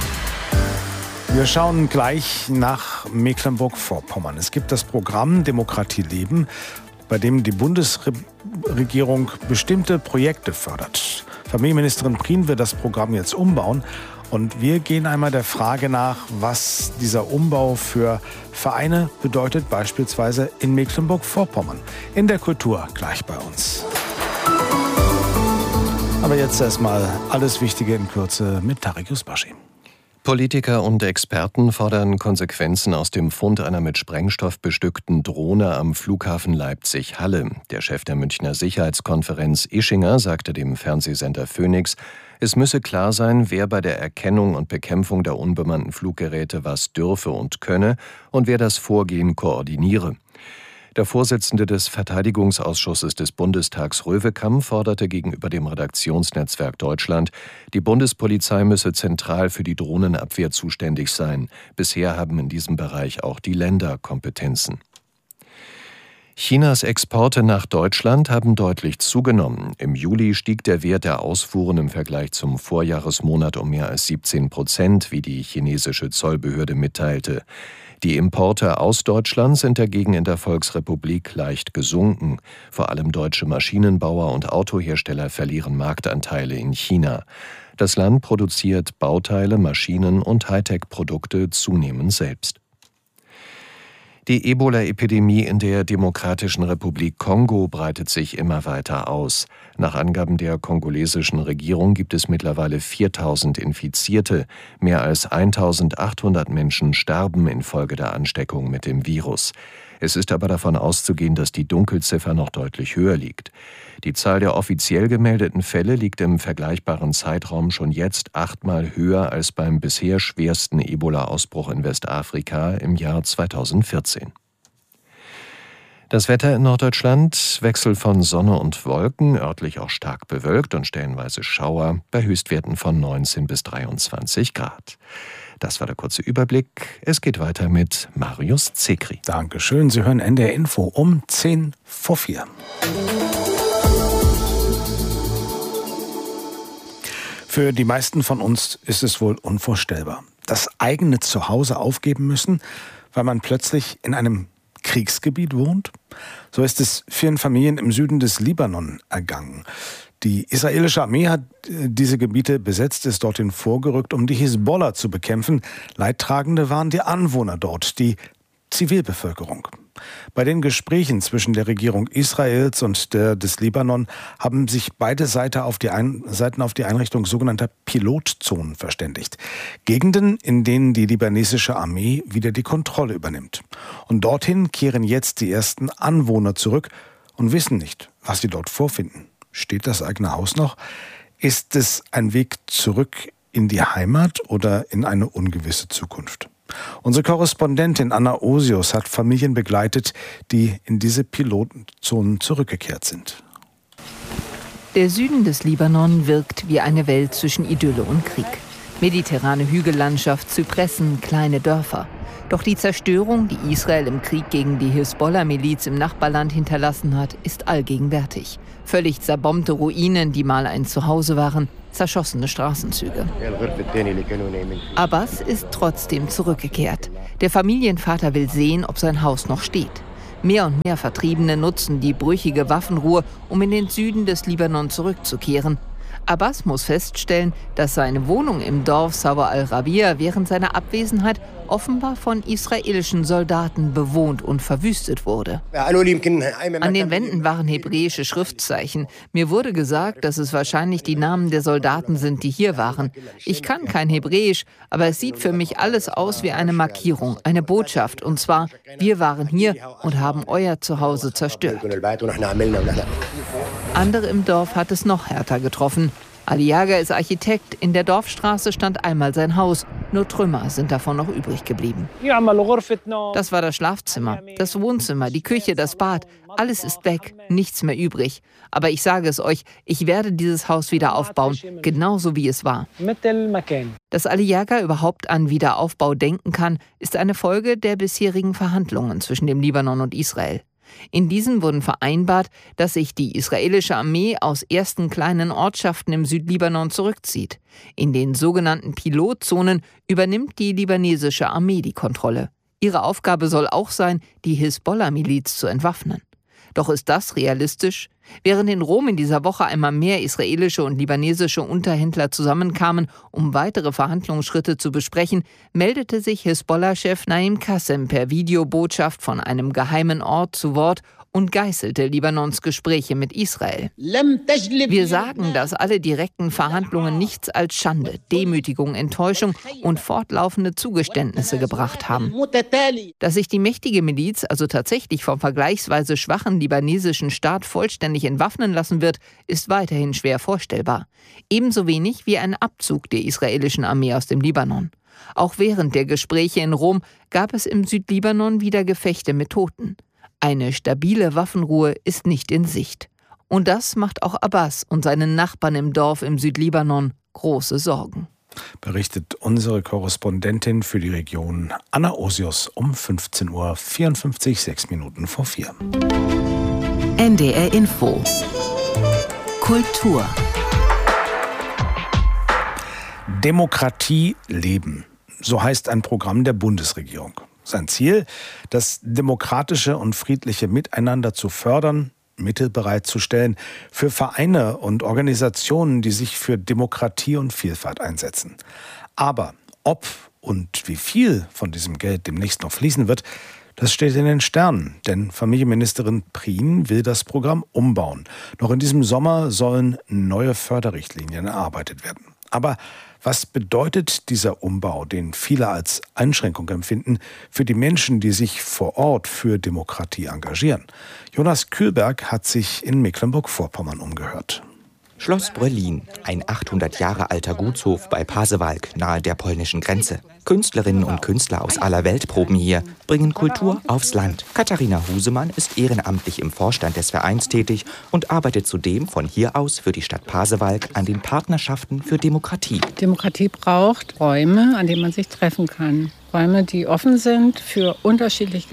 Wir schauen gleich nach Mecklenburg-Vorpommern. Es gibt das Programm Demokratie leben, bei dem die Bundesregierung bestimmte Projekte fördert. Familienministerin Prien will das Programm jetzt umbauen. Und wir gehen einmal der Frage nach, was dieser Umbau für Vereine bedeutet, beispielsweise in Mecklenburg-Vorpommern. In der Kultur gleich bei uns. Aber jetzt erstmal alles Wichtige in Kürze mit Tarek Yusbashi. Politiker und Experten fordern Konsequenzen aus dem Fund einer mit Sprengstoff bestückten Drohne am Flughafen Leipzig-Halle. Der Chef der Münchner Sicherheitskonferenz Ischinger sagte dem Fernsehsender Phoenix, es müsse klar sein, wer bei der Erkennung und Bekämpfung der unbemannten Fluggeräte was dürfe und könne und wer das Vorgehen koordiniere. Der Vorsitzende des Verteidigungsausschusses des Bundestags Röwekamp forderte gegenüber dem Redaktionsnetzwerk Deutschland, die Bundespolizei müsse zentral für die Drohnenabwehr zuständig sein. Bisher haben in diesem Bereich auch die Länder Kompetenzen. Chinas Exporte nach Deutschland haben deutlich zugenommen. Im Juli stieg der Wert der Ausfuhren im Vergleich zum Vorjahresmonat um mehr als siebzehn Prozent, wie die chinesische Zollbehörde mitteilte. Die Importe aus Deutschland sind dagegen in der Volksrepublik leicht gesunken. Vor allem deutsche Maschinenbauer und Autohersteller verlieren Marktanteile in China. Das Land produziert Bauteile, Maschinen und Hightech-Produkte zunehmend selbst. Die Ebola-Epidemie in der Demokratischen Republik Kongo breitet sich immer weiter aus. Nach Angaben der kongolesischen Regierung gibt es mittlerweile viertausend Infizierte. Mehr als eintausendachthundert Menschen sterben infolge der Ansteckung mit dem Virus. Es ist aber davon auszugehen, dass die Dunkelziffer noch deutlich höher liegt. Die Zahl der offiziell gemeldeten Fälle liegt im vergleichbaren Zeitraum schon jetzt achtmal höher als beim bisher schwersten Ebola-Ausbruch in Westafrika im Jahr zweitausendvierzehn. Das Wetter in Norddeutschland: Wechsel von Sonne und Wolken, örtlich auch stark bewölkt und stellenweise Schauer, bei Höchstwerten von neunzehn bis dreiundzwanzig Grad. Das war der kurze Überblick. Es geht weiter mit Marius Zekri. Dankeschön. Sie hören N D R Info um zehn vor vier. Für die meisten von uns ist es wohl unvorstellbar, das eigene Zuhause aufgeben müssen, weil man plötzlich in einem Kriegsgebiet wohnt. So ist es vielen Familien im Süden des Libanon ergangen. Die israelische Armee hat diese Gebiete besetzt, ist dorthin vorgerückt, um die Hisbollah zu bekämpfen. Leidtragende waren die Anwohner dort, die Zivilbevölkerung. Bei den Gesprächen zwischen der Regierung Israels und der des Libanon haben sich beide Seiten auf die, Ein- Seiten auf die Einrichtung sogenannter Pilotzonen verständigt. Gegenden, in denen die libanesische Armee wieder die Kontrolle übernimmt. Und dorthin kehren jetzt die ersten Anwohner zurück und wissen nicht, was sie dort vorfinden. Steht das eigene Haus noch? Ist es ein Weg zurück in die Heimat oder in eine ungewisse Zukunft? Unsere Korrespondentin Anna Osius hat Familien begleitet, die in diese Pilotzonen zurückgekehrt sind. Der Süden des Libanon wirkt wie eine Welt zwischen Idylle und Krieg. Mediterrane Hügellandschaft, Zypressen, kleine Dörfer. Doch die Zerstörung, die Israel im Krieg gegen die Hisbollah-Miliz im Nachbarland hinterlassen hat, ist allgegenwärtig. Völlig zerbombte Ruinen, die mal ein Zuhause waren, zerschossene Straßenzüge. Abbas ist trotzdem zurückgekehrt. Der Familienvater will sehen, ob sein Haus noch steht. Mehr und mehr Vertriebene nutzen die brüchige Waffenruhe, um in den Süden des Libanon zurückzukehren. Abbas muss feststellen, dass seine Wohnung im Dorf Sawa al-Rabia während seiner Abwesenheit offenbar von israelischen Soldaten bewohnt und verwüstet wurde. An den Wänden waren hebräische Schriftzeichen. Mir wurde gesagt, dass es wahrscheinlich die Namen der Soldaten sind, die hier waren. Ich kann kein Hebräisch, aber es sieht für mich alles aus wie eine Markierung, eine Botschaft. Und zwar, wir waren hier und haben euer Zuhause zerstört. Andere im Dorf hat es noch härter getroffen. Ali Jager ist Architekt. In der Dorfstraße stand einmal sein Haus. Nur Trümmer sind davon noch übrig geblieben. Das war das Schlafzimmer, das Wohnzimmer, die Küche, das Bad. Alles ist weg, nichts mehr übrig. Aber ich sage es euch, ich werde dieses Haus wieder aufbauen, genauso wie es war. Dass Ali Jager überhaupt an Wiederaufbau denken kann, ist eine Folge der bisherigen Verhandlungen zwischen dem Libanon und Israel. In diesen wurden vereinbart, dass sich die israelische Armee aus ersten kleinen Ortschaften im Südlibanon zurückzieht. In den sogenannten Pilotzonen übernimmt die libanesische Armee die Kontrolle. Ihre Aufgabe soll auch sein, die Hisbollah-Miliz zu entwaffnen. Doch ist das realistisch? Während in Rom in dieser Woche einmal mehr israelische und libanesische Unterhändler zusammenkamen, um weitere Verhandlungsschritte zu besprechen, meldete sich Hisbollah-Chef Naim Qassem per Videobotschaft von einem geheimen Ort zu Wort und geißelte Libanons Gespräche mit Israel. Wir sagen, dass alle direkten Verhandlungen nichts als Schande, Demütigung, Enttäuschung und fortlaufende Zugeständnisse gebracht haben. Dass sich die mächtige Miliz also tatsächlich vom vergleichsweise schwachen libanesischen Staat vollständig entwaffnen lassen wird, ist weiterhin schwer vorstellbar. Ebenso wenig wie ein Abzug der israelischen Armee aus dem Libanon. Auch während der Gespräche in Rom gab es im Südlibanon wieder Gefechte mit Toten. Eine stabile Waffenruhe ist nicht in Sicht. Und das macht auch Abbas und seinen Nachbarn im Dorf im Südlibanon große Sorgen. Berichtet unsere Korrespondentin für die Region Anna Osius um fünfzehn Uhr vierundfünfzig, sechs Minuten vor vier. N D R Info Kultur. Demokratie leben. So heißt ein Programm der Bundesregierung. Sein Ziel, das demokratische und friedliche Miteinander zu fördern, Mittel bereitzustellen für Vereine und Organisationen, die sich für Demokratie und Vielfalt einsetzen. Aber ob und wie viel von diesem Geld demnächst noch fließen wird, das steht in den Sternen, denn Familienministerin Prien will das Programm umbauen. Noch in diesem Sommer sollen neue Förderrichtlinien erarbeitet werden. Aber Was bedeutet dieser Umbau, den viele als Einschränkung empfinden, für die Menschen, die sich vor Ort für Demokratie engagieren? Jonas Kühlberg hat sich in Mecklenburg-Vorpommern umgehört. Schloss Bröllin, ein achthundert Jahre alter Gutshof bei Pasewalk nahe der polnischen Grenze. Künstlerinnen und Künstler aus aller Welt proben hier, bringen Kultur aufs Land. Katharina Husemann ist ehrenamtlich im Vorstand des Vereins tätig und arbeitet zudem von hier aus für die Stadt Pasewalk an den Partnerschaften für Demokratie. Demokratie braucht Räume, an denen man sich treffen kann. Räume, die offen sind für unterschiedliche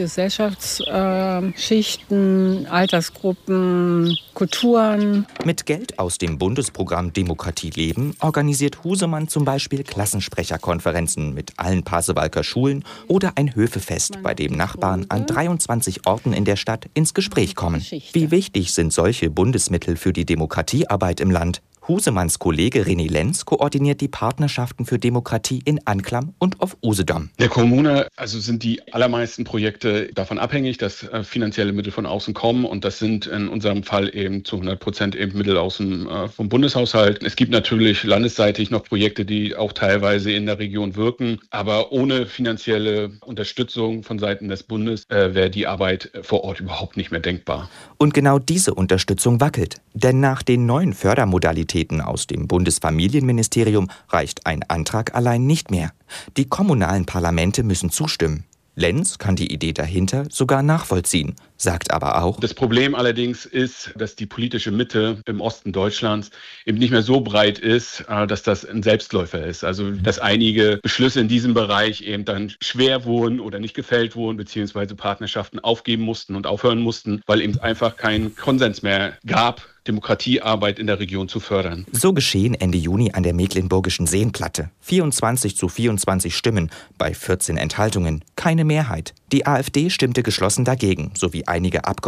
Gesellschaftsschichten, Altersgruppen, Kulturen. Mit Geld aus dem Bundesprogramm Demokratie leben organisiert Husemann zum Beispiel Klassensprecherkonferenzen mit allen Pasewalker Schulen oder ein Höfefest, bei dem Nachbarn an dreiundzwanzig Orten in der Stadt ins Gespräch kommen. Wie wichtig sind solche Bundesmittel für die Demokratiearbeit im Land? Husemanns Kollege René Lenz koordiniert die Partnerschaften für Demokratie in Anklam und auf Usedom. Der Kommune also sind die allermeisten Projekte davon abhängig, dass äh, finanzielle Mittel von außen kommen, und das sind in unserem Fall eben zu hundert Prozent eben Mittel aus dem, äh, vom Bundeshaushalt. Es gibt natürlich landesseitig noch Projekte, die auch teilweise in der Region wirken, aber ohne finanzielle Unterstützung von Seiten des Bundes äh, wäre die Arbeit vor Ort überhaupt nicht mehr denkbar. Und genau diese Unterstützung wackelt, denn nach den neuen Fördermodalitäten aus dem Bundesfamilienministerium reicht ein Antrag allein nicht mehr. Die kommunalen Parlamente müssen zustimmen. Lenz kann die Idee dahinter sogar nachvollziehen, sagt aber auch: Das Problem allerdings ist, dass die politische Mitte im Osten Deutschlands eben nicht mehr so breit ist, dass das ein Selbstläufer ist. Also dass einige Beschlüsse in diesem Bereich eben dann schwer wurden oder nicht gefällt wurden, beziehungsweise Partnerschaften aufgeben mussten und aufhören mussten, weil eben einfach keinen Konsens mehr gab, Demokratiearbeit in der Region zu fördern. So geschehen Ende Juni an der Mecklenburgischen Seenplatte. vierundzwanzig zu vierundzwanzig Stimmen bei vierzehn Enthaltungen. Keine Mehrheit. Die AfD stimmte geschlossen dagegen, sowie einige Abgeordnete